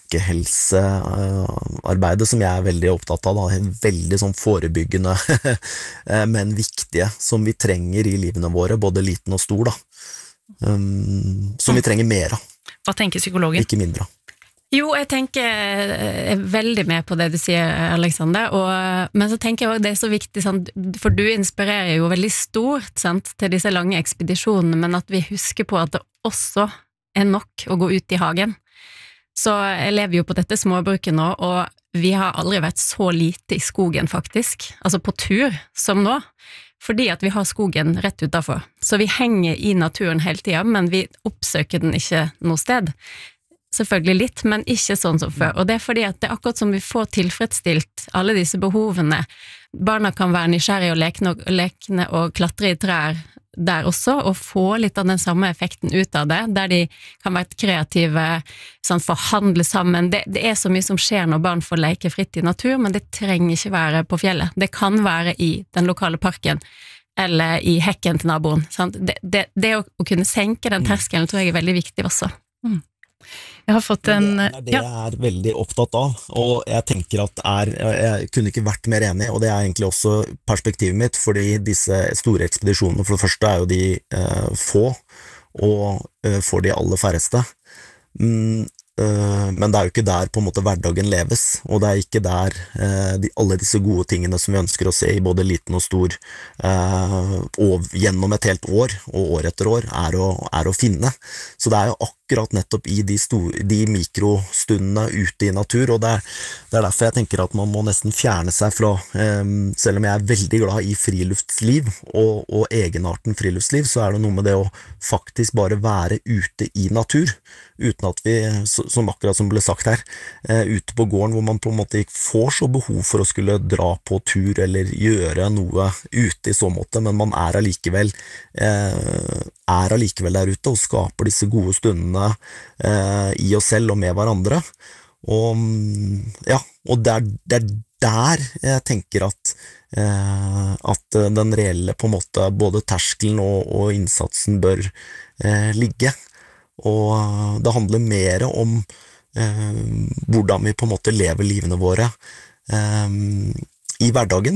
folkehelsearbeidet som jeg er veldig opptatt av, da. Veldig sånn forebyggende, men viktige, som vi trenger i livene våre, både liten og stor, da. Um, som vi trenger mer av. Hva tenker psykologen? Ikke mindre av. Jo, jeg tenker jeg er veldig med på det du sier, Alexander, og, men så tenker jeg også det er så viktig, sant, for du inspirerer jo veldig stort, sant, til disse lange ekspedisjonene, men at vi husker på at det også er nok å gå ut i hagen. Så jeg lever jo på dette småbruket nå, og vi har aldri vært så lite i skogen faktisk, altså på tur som nå, fordi at vi har skogen rett utenfor. Så vi henger i naturen hele tiden, men vi oppsøker den ikke noe sted. Selvfølgelig litt, men ikke sånn som før. Og det er fordi at det er akkurat som vi får tilfredsstilt alle disse behovene. Barna kan være nysgjerrige og lekne og, lekne og klatre i trær der også, og få litt av den samme effekten ut av det, der de kan være kreative, sånn, forhandle sammen. Det, det er så mye som skjer når barn får leke fritt i natur, men det trenger ikke være på fjellet. Det kan være i den lokale parken, eller i hekken til naboen. Sant? Det, det, det å, å kunne senke den terskelen tror jeg er veldig viktig også. Mm. Jeg har fått en... Det er det jeg er veldig opptatt av, og jeg tenker at er, jeg kunne ikke vært mer enig, og det er egentlig også perspektivet mitt, fordi disse store ekspedisjonene, for det første er jo de eh, få, og eh, for de aller færreste. Mm, eh, men det er jo ikke der på en måte hverdagen leves, og det er ikke der eh, de, alle disse gode tingene som vi ønsker å se i både liten og stor, eh, og gjennom et helt år, og år etter år, er å, er å finne. Så det er jo akkurat nettopp i de, store, de mikrostundene ute i natur, og det er, det er derfor jeg tenker at man må nesten fjerne seg fra, um, selv om jeg er veldig glad i friluftsliv, og, og egenarten friluftsliv, så er det noe med det å faktisk bare være ute i natur, uten at vi, som akkurat som ble sagt her, uh, ute på gården, hvor man på en måte ikke får så behov for å skulle dra på tur, eller gjøre noe ute i så måte, men man er allikevel, uh, er allikevel der ute, og skaper disse gode stundene eh, i oss selv og med hverandre. Og, ja, og det er, det er der jeg tenker at, eh, at den reelle på en måte, både terskelen og, og innsatsen bør eh, ligge. Og det handler mer om eh, hvordan vi på en måte lever livene våre eh, i hverdagen,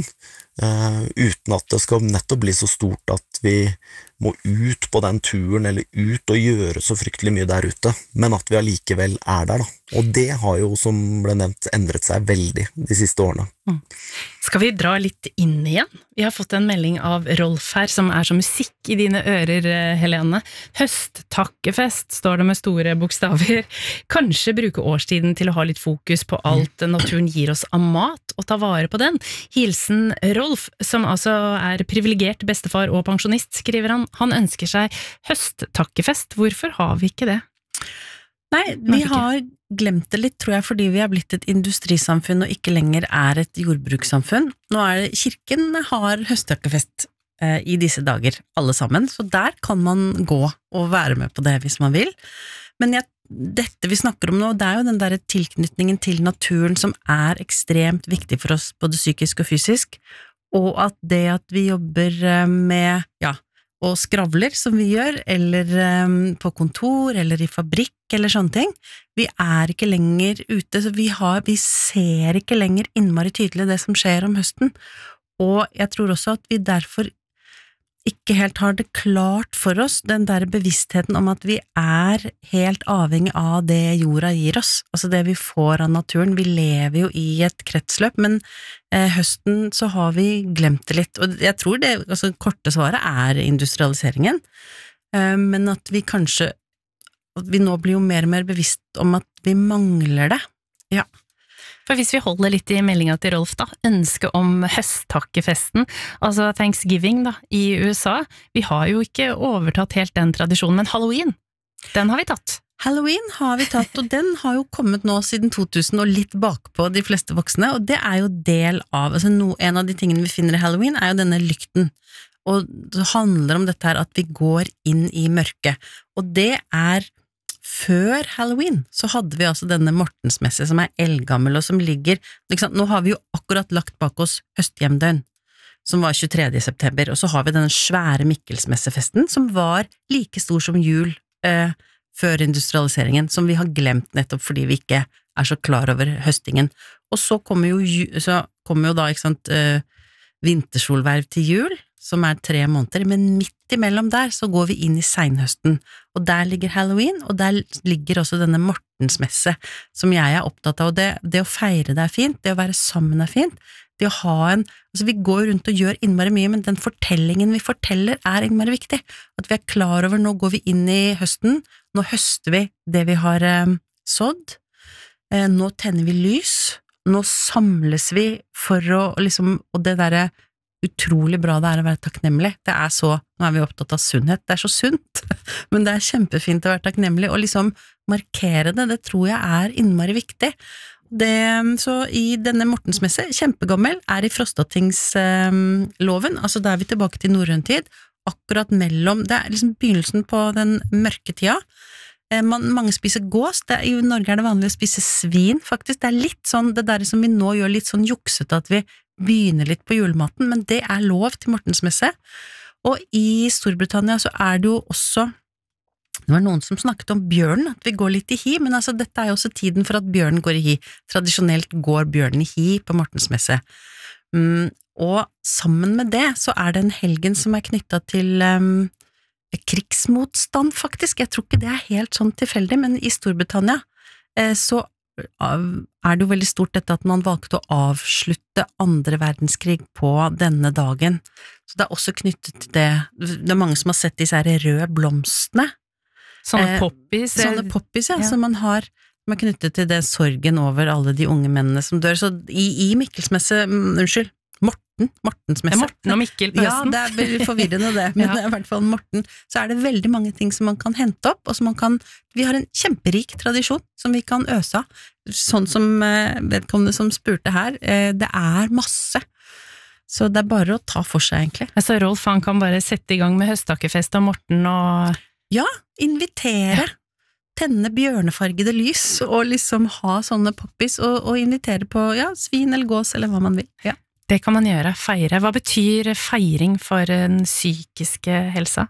eh, uten at det skal nettopp bli så stort at vi må ut på den turen, eller ut og gjøre så fryktelig mye der ute, men at vi allikevel er der da. Og det har jo, som ble nevnt, endret seg veldig de siste årene. Mm. Skal vi dra litt inn igjen? Vi har fått en melding av Rolf her, som er som musikk i dine ører, Helene. Høsttakkefest, står det med store bokstaver. Kanskje bruke årstiden til å ha litt fokus på alt naturen gir oss av mat, og ta vare på den. Hilsen Rolf, som altså er privilegert bestefar og pensjonist, skriver han. Han ønsker seg høsttakkefest. Hvorfor har vi ikke det? Nei, vi har glemt det litt, tror jeg, fordi vi har blitt et industrisamfunn og ikke lenger er et jordbrukssamfunn. Nå er det, kirken har høsttakkefest eh, i disse dager, alle sammen, så der kan man gå og være med på det hvis man vil. Men jeg, dette vi snakker om nå, det er jo den der tilknytningen til naturen som er ekstremt viktig for oss, både psykisk og fysisk, og at det at vi jobber med, ja, og skravler som vi gjør, eller um, på kontor, eller i fabrikk, eller sånne ting. Vi er ikke lenger ute, så vi, har, vi ser ikke lenger innmari tydelig det som skjer om høsten. Og jeg tror også at vi derfor ikke helt har det klart for oss, den der bevisstheten om at vi er helt avhengig av det jorda gir oss, altså det vi får av naturen. Vi lever jo i et kretsløp, men eh, høsten så har vi glemt det litt, og jeg tror det, altså korte svaret er industrialiseringen, eh, men at vi kanskje, at vi nå blir jo mer og mer bevisst om at vi mangler det, ja. For hvis vi holder litt i meldinga til Rolf da, ønske om høsttakkefesten, altså Thanksgiving da, i U S A, vi har jo ikke overtatt helt den tradisjonen, men Halloween, den har vi tatt. Halloween har vi tatt, og den har jo kommet nå siden to tusen og litt bakpå de fleste voksne, og det er jo del av, altså no, en av de tingene vi finner i Halloween er jo denne lykten, og det handler om dette her at vi går inn i mørket, og det er før Halloween, så hadde vi altså denne Mortensmesse som er eldgammel og som ligger, ikke sant? Nå har vi jo akkurat lagt bak oss høsthjemdøgn, som var tjuetredje september, og så har vi denne svære Mikkelsmessefesten, som var like stor som jul eh, før industrialiseringen, som vi har glemt nettopp fordi vi ikke er så klar over høstingen. Og så kommer jo, så kommer jo da, ikke sant, eh, vintersolverv til jul, som er tre måneder, men midt imellom der så går vi inn i senhøsten, og der ligger Halloween, og der ligger også denne Mortensmesse, som jeg er opptatt av, og det, det å feire det er fint, det å være sammen er fint, det å ha en, altså vi går rundt og gjør innmari mye, men den fortellingen vi forteller er innmari viktig, at vi er klar over, nå går vi inn i høsten, nå høster vi det vi har eh, sådd, eh, nå tenner vi lys, nå samles vi for å, liksom, og det der utrolig bra det er å være takknemlig, det er så, nå er vi opptatt av sunnhet, det er så sunt, men det er kjempefint å være takknemlig, og liksom markere det, det tror jeg er innmari viktig. Det, så i denne Mortensmesse, kjempegammel, er i Frostatingsloven, eh, altså da er vi tilbake til norrøn tid, akkurat mellom, det er liksom begynnelsen på den mørke tida, eh, man, mange spiser gås, det er, i Norge er det vanlig å spise svin, faktisk, det er litt sånn, det der som vi nå gjør litt sånn juksete, at vi begynner litt på julematen, men det er lov til Mortensmesse, og i Storbritannia så er det jo også, det var noen som snakket om bjørnen, at vi går litt i hi, men altså dette er jo også tiden for at bjørnen går i hi, tradisjonelt går bjørnen i hi på Mortensmesse, mm, og sammen med det så er det en helgen som er knyttet til um, krigsmotstand faktisk, jeg tror ikke det er helt sånn tilfeldig, men i Storbritannia eh, så er det jo veldig stort dette at man valgte å avslutte andre verdenskrig på denne dagen. Så det er også knyttet til det, det er mange som har sett disse her røde blomstene. Sånne poppies. Eh, sånne poppies, ja, ja. Som man har, man er knyttet til det sorgen over alle de unge mennene som dør. Så i, i Mikkelsmesse, unnskyld, Morten, Mortensmesse. Det er Morten og Mikkel på høsten. Ja, det er veldig forvirrende det, men ja. Det er i hvert fall Morten. Så er det veldig mange ting som man kan hente opp, og som man kan, vi har en kjemperik tradisjon som vi kan øse av. Sånn som eh, vedkommende som spurte her, eh, det er masse. Så det er bare å ta for seg egentlig. Så Rolf, han kan bare sette i gang med høsttakkefest av Morten og... Ja, invitere. Ja. Tenne bjørnefargede lys, og liksom ha sånne poppies, og, og invitere på, ja, svin eller gås, eller hva man vil. Ja. Det kan man gjøre, feire. Hva betyr feiring for den psykiske helsa?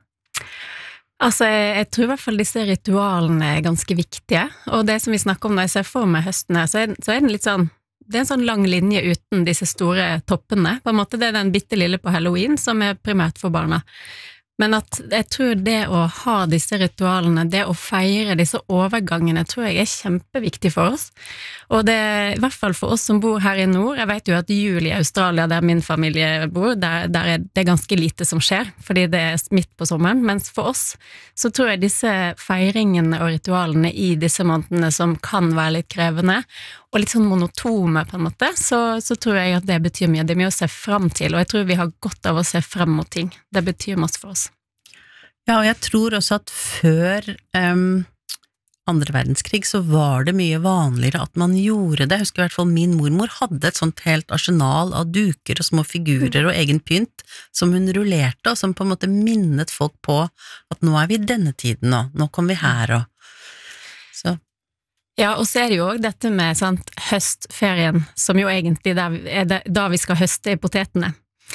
Altså, jeg, jeg tror i hvert fall disse ritualene er ganske viktige, og det som vi snakker om når jeg ser for meg høsten her, så er, så er den litt sånn, det er en sånn lang linje uten disse store toppene. På en måte det er den bitte lille på Halloween som er primært for barna. Men at jeg tror det å ha disse ritualene, det å feire disse overgangene, tror jeg er kjempeviktig for oss. Og det er i hvert fall for oss som bor her i nord. Jeg vet jo at jul i Australia, der min familie bor, der, der er det ganske lite som skjer, fordi det er midt på sommeren. Mens for oss så tror jeg disse feiringene og ritualene i disse månedene som kan være litt krevende, og litt sånn monotome på en måte, så, så tror jeg at det betyr mye. Det er mye å se frem til, og jeg tror vi har godt av å se frem mot ting. Det betyr masse for oss. Ja, og jeg tror også at før um, andre verdenskrig så var det mye vanligere at man gjorde det. Jeg husker i hvert fall min mormor hadde et sånt helt arsenal av duker og små figurer og egen pynt som hun rullerte, og som på en måte minnet folk på at nå er vi i denne tiden nå, nå kommer vi her og så. Ja, og så er det jo også dette med sant, høstferien, som jo egentlig der, er det, da vi skal høste i potetene.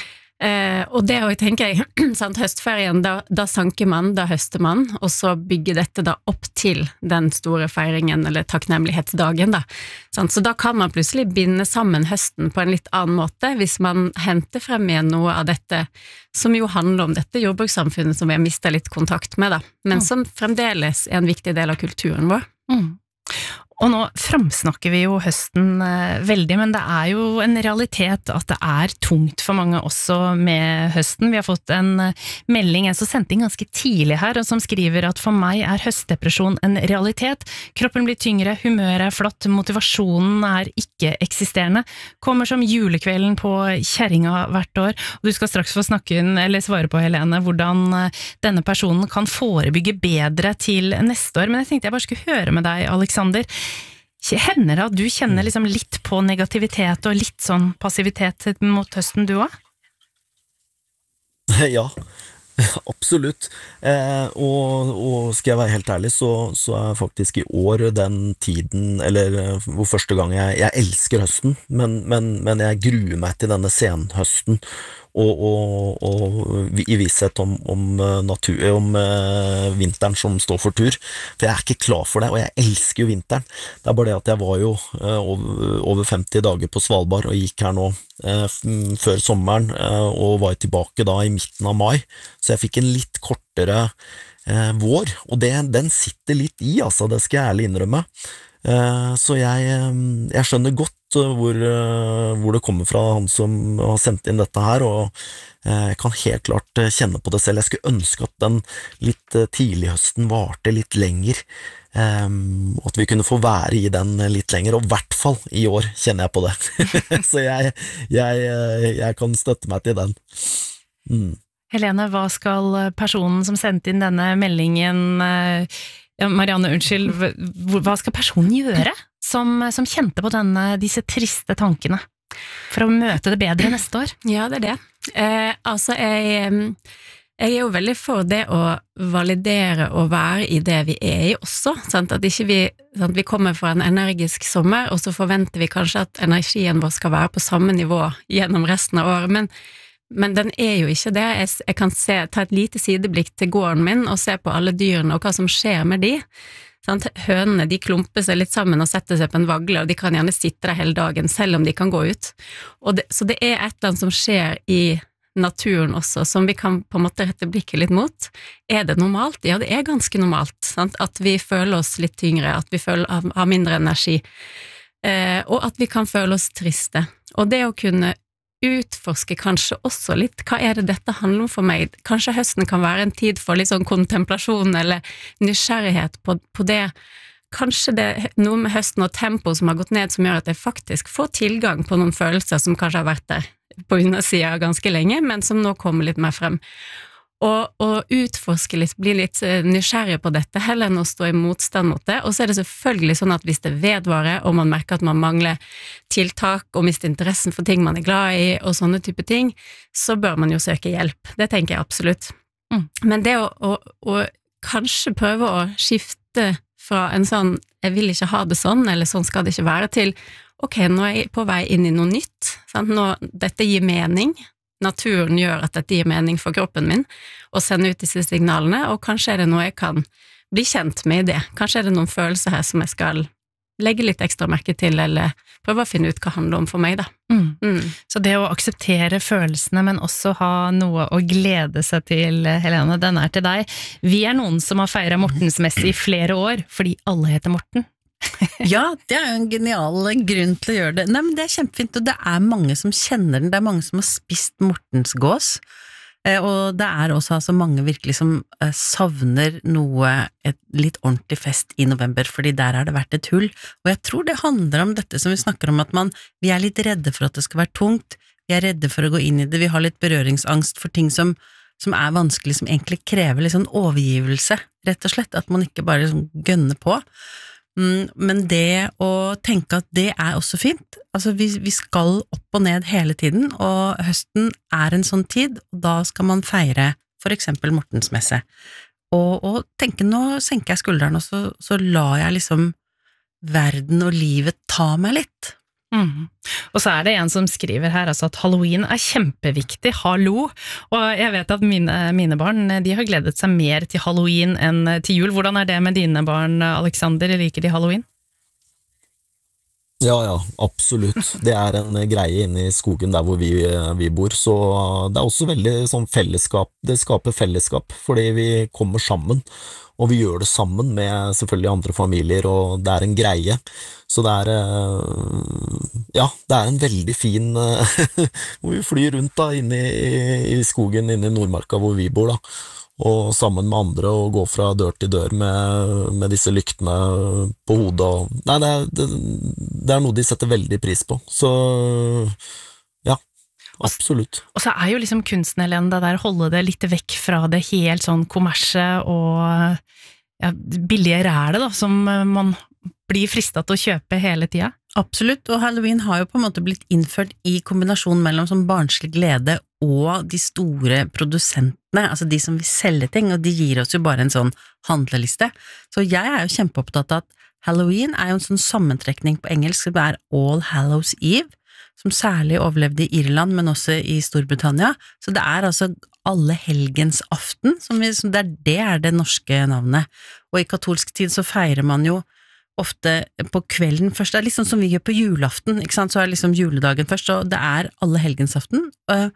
Eh, og det å tenke jeg, sant, høstferien, da, da sanker man, da høster man, og så bygger dette da opp til den store feiringen, eller takknemlighetsdagen da. Sant? Så da kan man plutselig binde sammen høsten på en litt annen måte, hvis man henter frem igjen noe av dette, som jo handler om dette jordbrukssamfunnet som vi har mistet litt kontakt med da, men som fremdeles er en viktig del av kulturen vår. Mm. Og nå framsnakker vi jo høsten eh, veldig, men det er jo en realitet at det er tungt for mange også med høsten. Vi har fått en eh, melding, en som sendte inn ganske tidlig her, og som skriver at for meg er høstdepresjon en realitet. Kroppen blir tyngre, humøret er flatt, motivasjonen er ikke eksisterende. Kommer som julekvelden på kjerringa hvert år, og du skal straks få snakke inn, eller svare på, Helene, hvordan eh, denne personen kan forebygge bedre til neste år. Men jeg tenkte jeg bare skulle høre med deg, Alexander. Hender det at du kjenner liksom litt på negativitet og litt sånn passivitet mot høsten du også? Ja, absolutt. Eh, og, og skal jeg være helt ærlig, så, så er faktisk i år den tiden, eller hvor første gang jeg, jeg elsker høsten, men, men, men jeg gruer meg til denne senhøsten, og, og, og i visshet om, om, natur, om uh, vinteren som står for tur, for jeg er ikke klar for det, og jeg elsker jo vinteren. Det er bare det at jeg var jo uh, over, over femti dager på Svalbard, og gikk her nå uh, før sommeren, uh, og var tilbake da i midten av mai, så jeg fikk en litt kortere uh, vår, og det, den sitter litt i, altså, det skal jeg ærlig innrømme. Uh, så jeg, jeg skjønner godt hvor, hvor det kommer fra han som har sendt inn dette her, og jeg kan helt klart kjenne på det selv. Jeg skulle ønske at den litt tidlig høsten varte litt lenger, og at vi kunne få være i den litt lenger, og i hvert fall i år kjenner jeg på det. Så jeg, jeg, jeg kan støtte meg til den. Mm. Helene, hva skal personen som sendte inn denne meldingen, ja, Marianne, unnskyld, hva skal personen gjøre? Som, som kjente på denne, disse triste tankene, for å møte det bedre neste år? Ja, det er det. Eh, altså, jeg, jeg er jo veldig for det å validere og være i det vi er i også, sant? At ikke vi, sant? Vi kommer fra en energisk sommer, og så forventer vi kanskje at energien vår skal være på samme nivå gjennom resten av året, men, men den er jo ikke det. Jeg, jeg kan se, ta et lite sideblikk til gården min og se på alle dyrene og hva som skjer med de. Hønene de klumper seg litt sammen og setter seg på en vagle, og de kan gjerne sitte der hele dagen, selv om de kan gå ut. Og det, så det er et eller annet som skjer i naturen også, som vi kan på en måte rette blikket litt mot. Er det normalt? Ja, det er ganske normalt, sant? At vi føler oss litt tyngre, at vi føler, har mindre energi, eh, og at vi kan føle oss triste. Og det å kunne utforske kanskje også litt, hva er det dette handler om for meg? Kanskje høsten kan være en tid for litt sånn kontemplasjon eller nysgjerrighet på, på det. Kanskje det er noe med høsten og tempo som har gått ned som gjør at jeg faktisk får tilgang på noen følelser som kanskje har vært der på undersiden ganske lenge, men som nå kommer litt mer frem. Og, og utforske litt, bli litt nysgjerrig på dette, heller enn å stå i motstand mot det. Og så er det selvfølgelig sånn at hvis det vedvarer, og man merker at man mangler tiltak, og mister interessen for ting man er glad i, og sånne type ting, så bør man jo søke hjelp. Det tenker jeg absolutt. Mm. Men det å, å, å kanskje prøve å skifte fra en sånn, jeg vil ikke ha det sånn, eller sånn skal det ikke være, til, ok, nå er jeg på vei inn i noe nytt, sant? Nå, dette gir mening, naturen gjør at dette gir mening for kroppen min, og sende ut disse signalene, og kanskje er det noe jeg kan bli kjent med i det. Kanskje er det noen følelser her som jeg skal legge litt ekstra merke til, eller prøve å finne ut hva det handler om for meg, da. Mm. Mm. Så det å akseptere følelsene, men også ha noe å glede seg til, Helene, den er til deg. Vi er noen som har feiret Mortensmesse i flere år, fordi alle heter Morten. Ja, det er jo en genial grunn til å gjøre det. Nei, men det er kjempefint, og det er mange som kjenner den. Det er mange som har spist Mortensgås, og det er også altså, mange virkelig som savner noe, et litt ordentlig fest i november, fordi der har det vært et hull. Og jeg tror det handler om dette som vi snakker om, at man, vi er litt redde for at det skal være tungt, vi er redde for å gå inn i det, vi har litt berøringsangst for ting som, som er vanskelig, som egentlig krever litt sånn overgivelse, rett og slett, at man ikke bare liksom gønner på. Men det å tenke at det er også fint, altså vi, vi skal opp og ned hele tiden, og høsten er en sånn tid, og da skal man feire for eksempel Mortensmesse. Og, og tenke, nå senker jeg skulderen, og så, så lar jeg liksom verden og livet ta meg litt. Mm. Og så er det en som skriver her altså at Halloween er kjempeviktig, hallo, og jeg vet at mine, mine barn de har gledet seg mer til Halloween enn til jul. Hvordan er det med dine barn, Alexander? Liker de Halloween? Ja, ja, absolutt. Det er en greie inne i skogen der hvor vi, vi bor, så det er også veldig sånn fellesskap, det skaper fellesskap, fordi vi kommer sammen, og vi gjør det sammen med selvfølgelig andre familier, og det er en greie. Så det er, ja, det er en veldig fin, hvor vi flyr rundt da, inne i, i skogen, inne i Nordmarka hvor vi bor da, og sammen med andre, og gå fra dør til dør med, med disse lyktene på hodet. Og, nei, det er, det, det er noe de setter veldig pris på, så ja. Absolutt. Og så er jo liksom kunsten, Helene, det der holde det litt vekk fra det helt sånn kommersie og ja, billige ræle da, som man blir fristet til å kjøpe hele tida. Absolutt, og Halloween har jo på en måte blitt innført i kombinasjon mellom som barnslig glede og de store produsentene, altså de som vil selge ting, og de gir oss jo bare en sånn handleliste. Så jeg er jo kjempeopptatt av at Halloween er jo en sånn sammentrekning på engelsk, det er All Hallows Eve, som særlig overlevde i Irland, men også i Storbritannia. Så det er altså alle helgens aften, som vi, som det, er, det er det norske navnet. Og i katolsk tid så feirer man jo ofte på kvelden først, det er liksom som vi gjør på julaften, ikke sant? Så er liksom juledagen først, og det er alle helgensaften,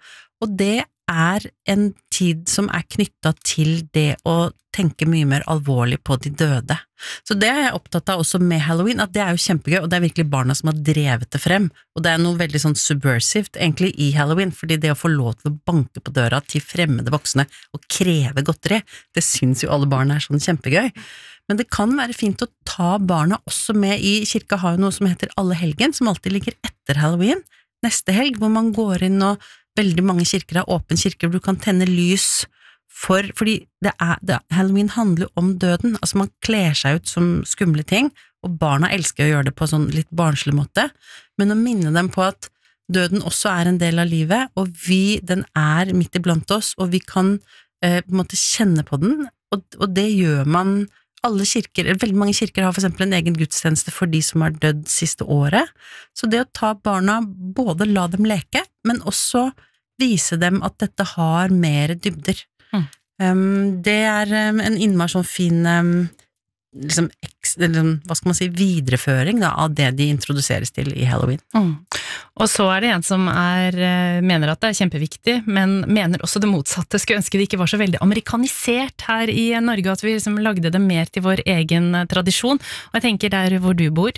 og det er en tid som er knyttet til det å tenke mye mer alvorlig på de døde. Så det er jeg opptatt av også med Halloween, at det er jo kjempegøy, og det er virkelig barna som har drevet det frem, og det er noe veldig sånn subversivt egentlig i Halloween, fordi det å få lov til å banke på døra til fremmede voksne og kreve godteri, det synes jo alle barn er sånn kjempegøy. Men det kan være fint å ta barna også med i kirka, har jo noe som heter Alle helgen, som alltid ligger etter Halloween, neste helg, hvor man går inn og veldig mange kirker har åpen kirke, hvor du kan tenne lys for, fordi det er, det, Halloween handler jo om døden, altså man kler seg ut som skumle ting, og barna elsker å gjøre det på sånn litt barnslig måte, men å minne dem på at døden også er en del av livet, og vi, den er midt iblant oss, og vi kan eh, på en måte kjenne på den, og, og det gjør man. Alle kirker, veldig mange kirker har for eksempel en egen gudstjeneste for de som har dødd siste året, så det å ta barna, både la dem leke, men også vise dem at dette har mer dybder. Mm. Um, det er um, en innmari sånn fin um, liksom, eks, liksom, hva skal man si, videreføring da, av det de introduseres til i Halloween. Mm. Og så er det en som er, mener at det er kjempeviktig, men mener også det motsatte, skulle ønske det ikke var så veldig amerikanisert her i Norge, at vi liksom lagde det mer til vår egen tradisjon. Og jeg tenker der hvor du bor,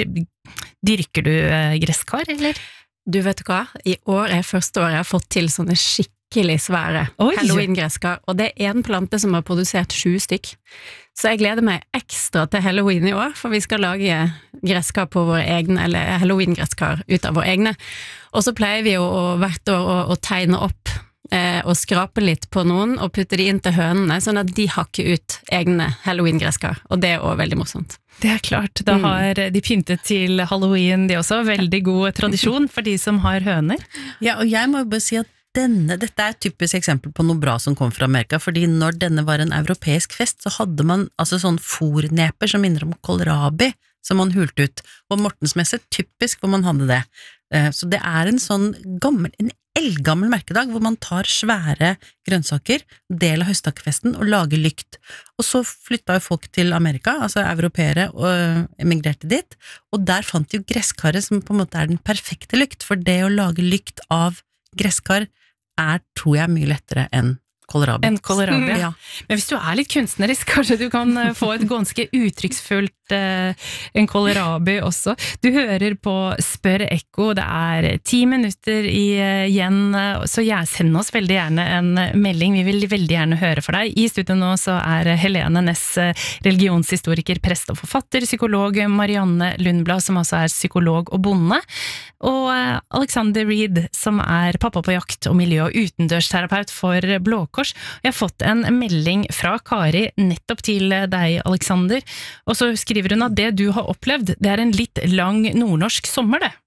dyrker du gresskar, eller? Du vet hva, i år er første år jeg har fått til sånne skikkelig svære Halloween-gresskar, og det er en plante som har produsert sju stykk. Så jeg gleder meg ekstra til Halloween i år, for vi skal lage gresskar på våre egne, eller Halloween-gresskar ut av våre egne. Og så pleier vi jo å, hvert år å, å tegne opp eh, og skrape litt på noen, og putte de inn til hønene, sånn at de hakker ut egne Halloween-gresskar, og det er også veldig morsomt. Det er klart, da har de pyntet til Halloween, de også, veldig god tradisjon for de som har høner. Ja, og jeg må jo bare si at Denne, dette er et typisk eksempel på noe bra som kom fra Amerika, fordi når denne var en europeisk fest, så hadde man altså sånn forneper som minner om kålrabi, som man hulte ut, og Mortensmesse, typisk hvor man hadde det. Så det er en sånn gammel, en eldgammel merkedag, hvor man tar svære grønnsaker, del av høsttakkefesten, og lager lykt. Og så flyttet jo folk til Amerika, altså europeere, og emigrerte dit, og der fant de jo gresskaret som på en måte er den perfekte lykt, for det å lage lykt av gresskar er, tror jeg, mye lettere enn kålrabi. En kålrabi, ja. Men hvis du er litt kunstnerisk, kanskje du kan få et ganske uttrykksfullt eh, en kålrabi også. Du hører på Spør Ekko, det er ti minutter igjen, så jeg sender oss veldig gjerne en melding, vi vil veldig gjerne høre for deg. I studiet nå så er Helene Næss, religionshistoriker, prest og forfatter, psykolog Marianne Lundblad, som også er psykolog og bonde, og Alexander Reed, som er pappa på jakt og miljø- og utendørsterapeut for Blå Kors. Jeg har fått en melding fra Kari nettopp til deg, Alexander, og så skriver hun at det du har opplevd, det er en litt lang nordnorsk sommer, det.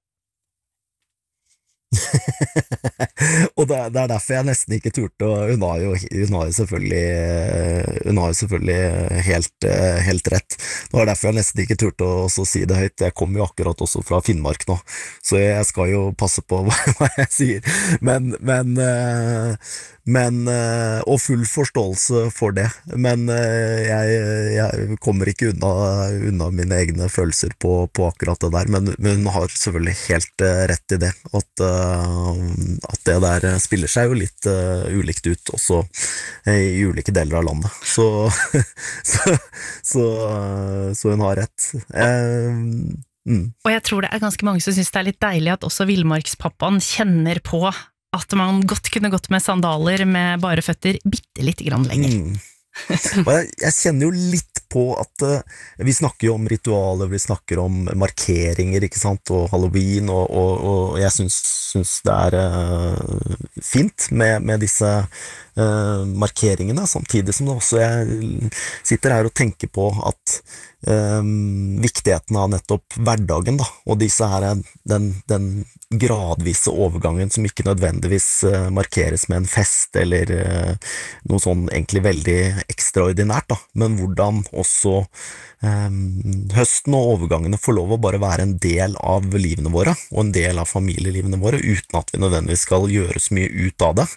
Og det er, det er derfor jeg nesten ikke turte, og hun har jo, hun har jo selvfølgelig hun har jo selvfølgelig helt, helt rett. Det var derfor jeg nesten ikke turte å også si det høyt. Jeg kommer jo akkurat også fra Finnmark nå, så jeg skal jo passe på hva jeg sier, men, men, men og full forståelse for det, men jeg, jeg kommer ikke unna, unna mine egne følelser på, på akkurat det der, men, men hun har selvfølgelig helt rett i det, at at det der spiller seg jo litt uh, ulikt ut også uh, i ulike deler av landet, så så, så, uh, så hun har rett. Uh, mm. Og jeg tror det er ganske mange som synes det er litt deilig at også villmarkspappaen kjenner på at man godt kunne gått med sandaler med bare føtter bitte litt grann lenger. Mm. Og jeg, jeg kjenner jo litt på at uh, vi snakker jo om ritualer, vi snakker om markeringer, ikke sant, og Halloween, og, og, og jeg synes, synes det er uh, fint med, med disse uh, markeringene, samtidig som det også jeg sitter her og tenker på at Um, viktigheten av nettopp hverdagen da, og disse her den, den gradvise overgangen som ikke nødvendigvis uh, markeres med en fest eller uh, noe sånn egentlig veldig ekstraordinært da, men hvordan også um, høsten og overgangene får lov å bare være en del av livene våre og en del av familielivene våre uten at vi nødvendigvis skal gjøre så mye ut av det.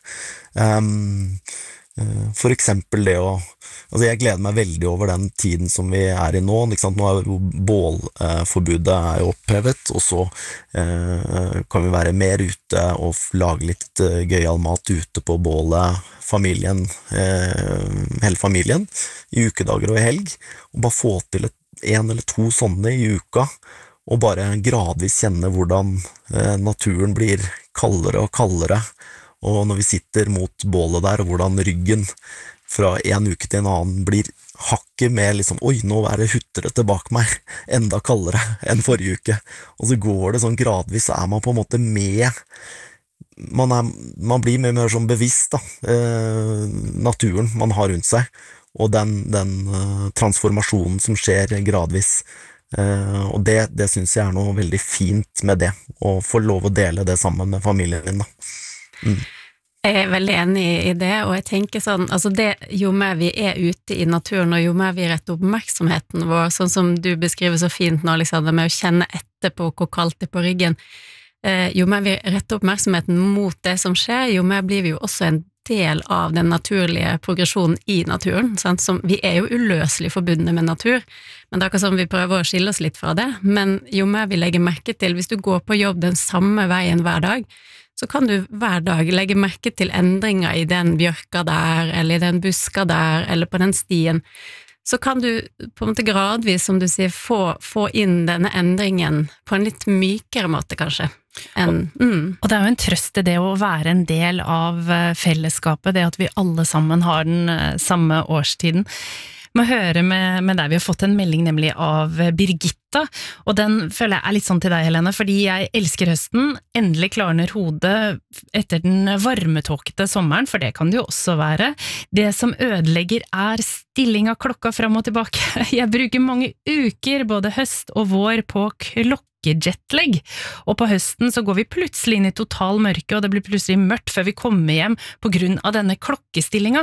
um, For eksempel det å, altså jeg gleder meg veldig over den tiden som vi er i nå, ikke sant? Nå er jo bålforbudet er jo opphevet, og så eh, kan vi være mer ute og lage litt eh, gøyal mat ute på bålet, familien, eh, hele familien, i ukedager og i helg, og bare få til et, en eller to sånne i uka, og bare gradvis kjenne hvordan eh, naturen blir kaldere og kaldere, og når vi sitter mot bålet der, og hvordan ryggen fra en uke til en annen blir hakket med liksom, oi, nå er det huttere bak meg, enda kaldere enn forrige uke, og så går det sånn gradvis, så er man på en måte med, man, er, man blir mye mer sånn bevisst da, eh, naturen man har rundt seg, og den, den eh, transformasjonen som skjer gradvis, eh, og det, det synes jeg er noe veldig fint med det, å få lov å dele det sammen med familien din da. Mm. Jeg er veldig enig i det, og jeg tenker sånn, altså det, jo mer vi er ute i naturen, og jo mer vi retter oppmerksomheten vår, sånn som du beskriver så fint nå, Alexander, med å kjenne etter på hvor kaldt det er på ryggen, eh, jo mer vi retter oppmerksomheten mot det som skjer, jo mer blir vi jo også en del av den naturlige progresjonen i naturen, sant? Som, vi er jo uløselig forbundne med natur, men det er ikke sånn vi prøver å skille oss litt fra det, men jo mer vi legger merke til, hvis du går på jobb den samme veien hver dag, så kan du hver dag legge merke til endringer i den bjørka der, eller i den buska der, eller på den stien. Så kan du på en måte gradvis, som du sier, få, få inn denne endringen på en litt mykere måte, kanskje. En, mm. Og det er jo en trøst i det å være en del av fellesskapet, det at vi alle sammen har den samme årstiden. Må høre med, med deg, vi har fått en melding nemlig av Birgitta, og den føler jeg er litt sånn til deg, Helene, fordi jeg elsker høsten, endelig klarner hodet etter den varmetåkete sommeren, for det kan det jo også være. Det som ødelegger er stilling av klokka fram og tilbake. Jeg bruker mange uker, både høst og vår, på klokkejetlag, og på høsten så går vi plutselig inn i total mørke, og det blir plutselig mørkt før vi kommer hjem på grunn av denne klokkestillinga.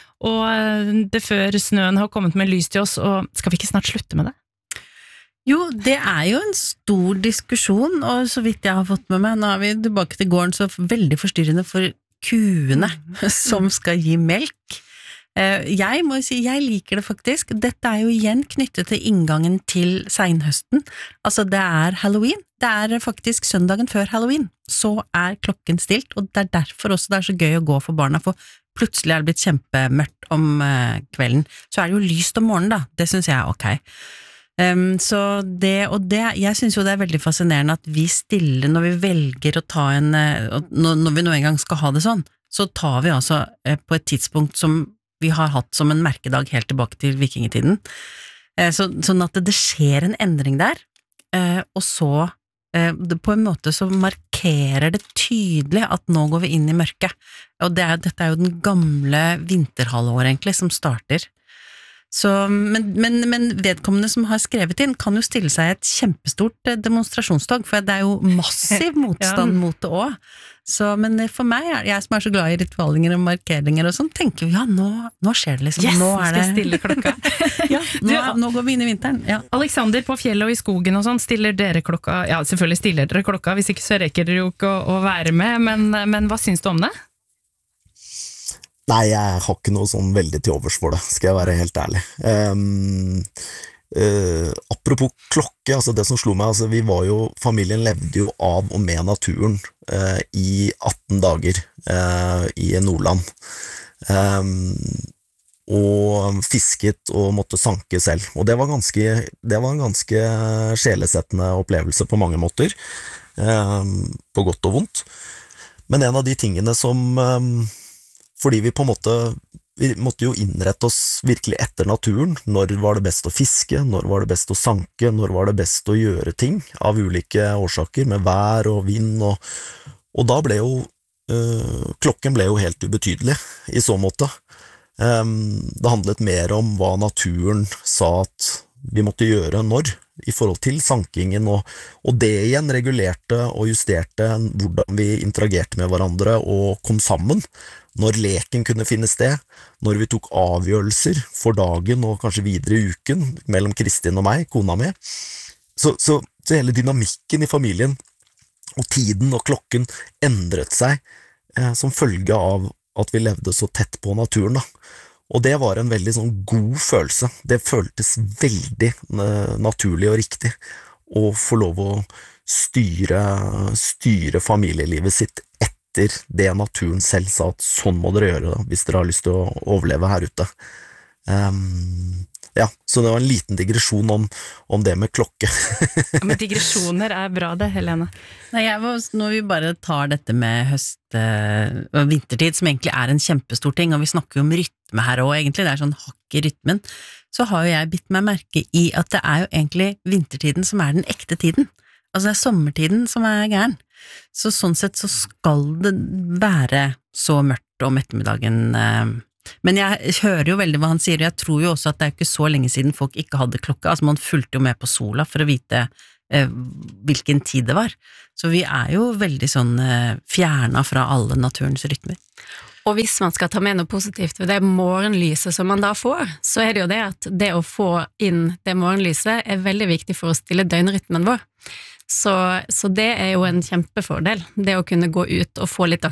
Og det før snøen har kommet med lys til oss, og skal vi ikke snart slutte med det? Jo, det er jo en stor diskusjon, og så vidt jeg har fått med meg, nå er vi tilbake til gården, så veldig forstyrrende for kuene som skal gi melk. Jeg må si, jeg liker det faktisk. Dette er jo igjen knyttet til inngangen til senhøsten. Altså, det er Halloween. Det er faktisk søndagen før Halloween. Så er klokken stilt, og det er derfor også det er så gøy å gå for barna, for plutselig er det blitt kjempemørkt om kvelden. Så er det jo lyst om morgenen da. Det synes jeg er ok. Um, så det, og det, jeg synes jo det er veldig fascinerende at vi stiller når vi velger å ta en, når, når vi nå en gang skal ha det sånn, så tar vi altså på et tidspunkt som vi har hatt som en merkedag helt tilbake til vikingetiden. Så, sånn at det, det skjer en endring der, og så på en måte så markerer det tydelig at nå går vi inn i mørket. Og det er, dette er jo den gamle vinterhalvåret egentlig som starter. Så, men, men, men vedkommende som har skrevet inn kan jo stille seg et kjempestort demonstrasjonstog, for det er jo massiv motstand ja. Mot det også. Så, men for meg, jeg som er så glad i ritualinger og markeringer og sånn, tenker jo, ja, nå, nå skjer det liksom. Yes, nå er det... skal stille klokka. ja, nå, nå går vi inn i vinteren. Ja. Alexander, på fjellet og i skogen og sånn, stiller dere klokka? Ja, selvfølgelig stiller dere klokka, hvis ikke så rekker dere jo ikke å, å være med, men, men hva syns du om det? Nei, jeg har ikke noe sånn veldig til overs for det, skal jeg være helt ærlig. Um, uh, apropos klokke, altså det som slo meg, altså vi var jo, familien levde jo av og med naturen uh, i atten dager uh, i Nordland. Um, og fisket og måtte sanke selv, og det var ganske, det var en ganske sjelesettende opplevelse på mange måter, um, på godt og vondt. Men en av de tingene som... Um, fordi vi på en måte, vi måtte jo innrette oss virkelig etter naturen. Når var det best å fiske? Når var det best å sanke? Når var det best å gjøre ting av ulike årsaker, med vær og vind? Og, og da ble jo, øh, klokken ble jo helt ubetydelig i så måte. Um, det handlet mer om hva naturen sa at vi måtte gjøre når, i forhold til sankingen, og, og det igjen regulerte og justerte hvordan vi interagerte med hverandre og kom sammen, når leken kunne finne sted, når vi tok avgjørelser for dagen og kanskje videre i uken mellom Kristin og meg, kona mi. Så, så, så hele dynamikken i familien og tiden og klokken endret seg eh, som følge av at vi levde så tett på naturen, da. Og det var en veldig sånn god følelse. Det føltes veldig eh, naturlig og riktig å få lov å styre, styre familielivet sitt etter det naturen selv sa at sånn må dere gjøre da, hvis dere har lyst til å overleve her ute. Um, ja, så det var en liten digresjon om, om det med klokke. Men digresjoner er bra det, Helene. Nei, jeg var, når vi bare tar dette med høst og vintertid, som egentlig er en kjempestor ting, og vi snakker jo om rytme her også, egentlig, det er sånn hakk i rytmen, så har jo jeg bitt meg merke i at det er jo egentlig vintertiden som er den ekte tiden. Altså det er sommertiden som er gæren. Så sånn sett så skal det være så mørkt om ettermiddagen. Men jeg hører jo veldig hva han sier, og jeg tror jo også at det er ikke så lenge siden folk ikke hadde klokke, altså man fulgte jo med på sola for å vite eh, hvilken tid det var. Så vi er jo veldig sånn eh, fjernet fra alle naturens rytmer. Og hvis man skal ta med noe positivt ved det morgenlyset som man da får, så er det jo det at det å få inn det morgenlyset er veldig viktig for å stille døgnrytmen vår. Så, så det er jo en kjempefordel, det å kunne gå ut og få litt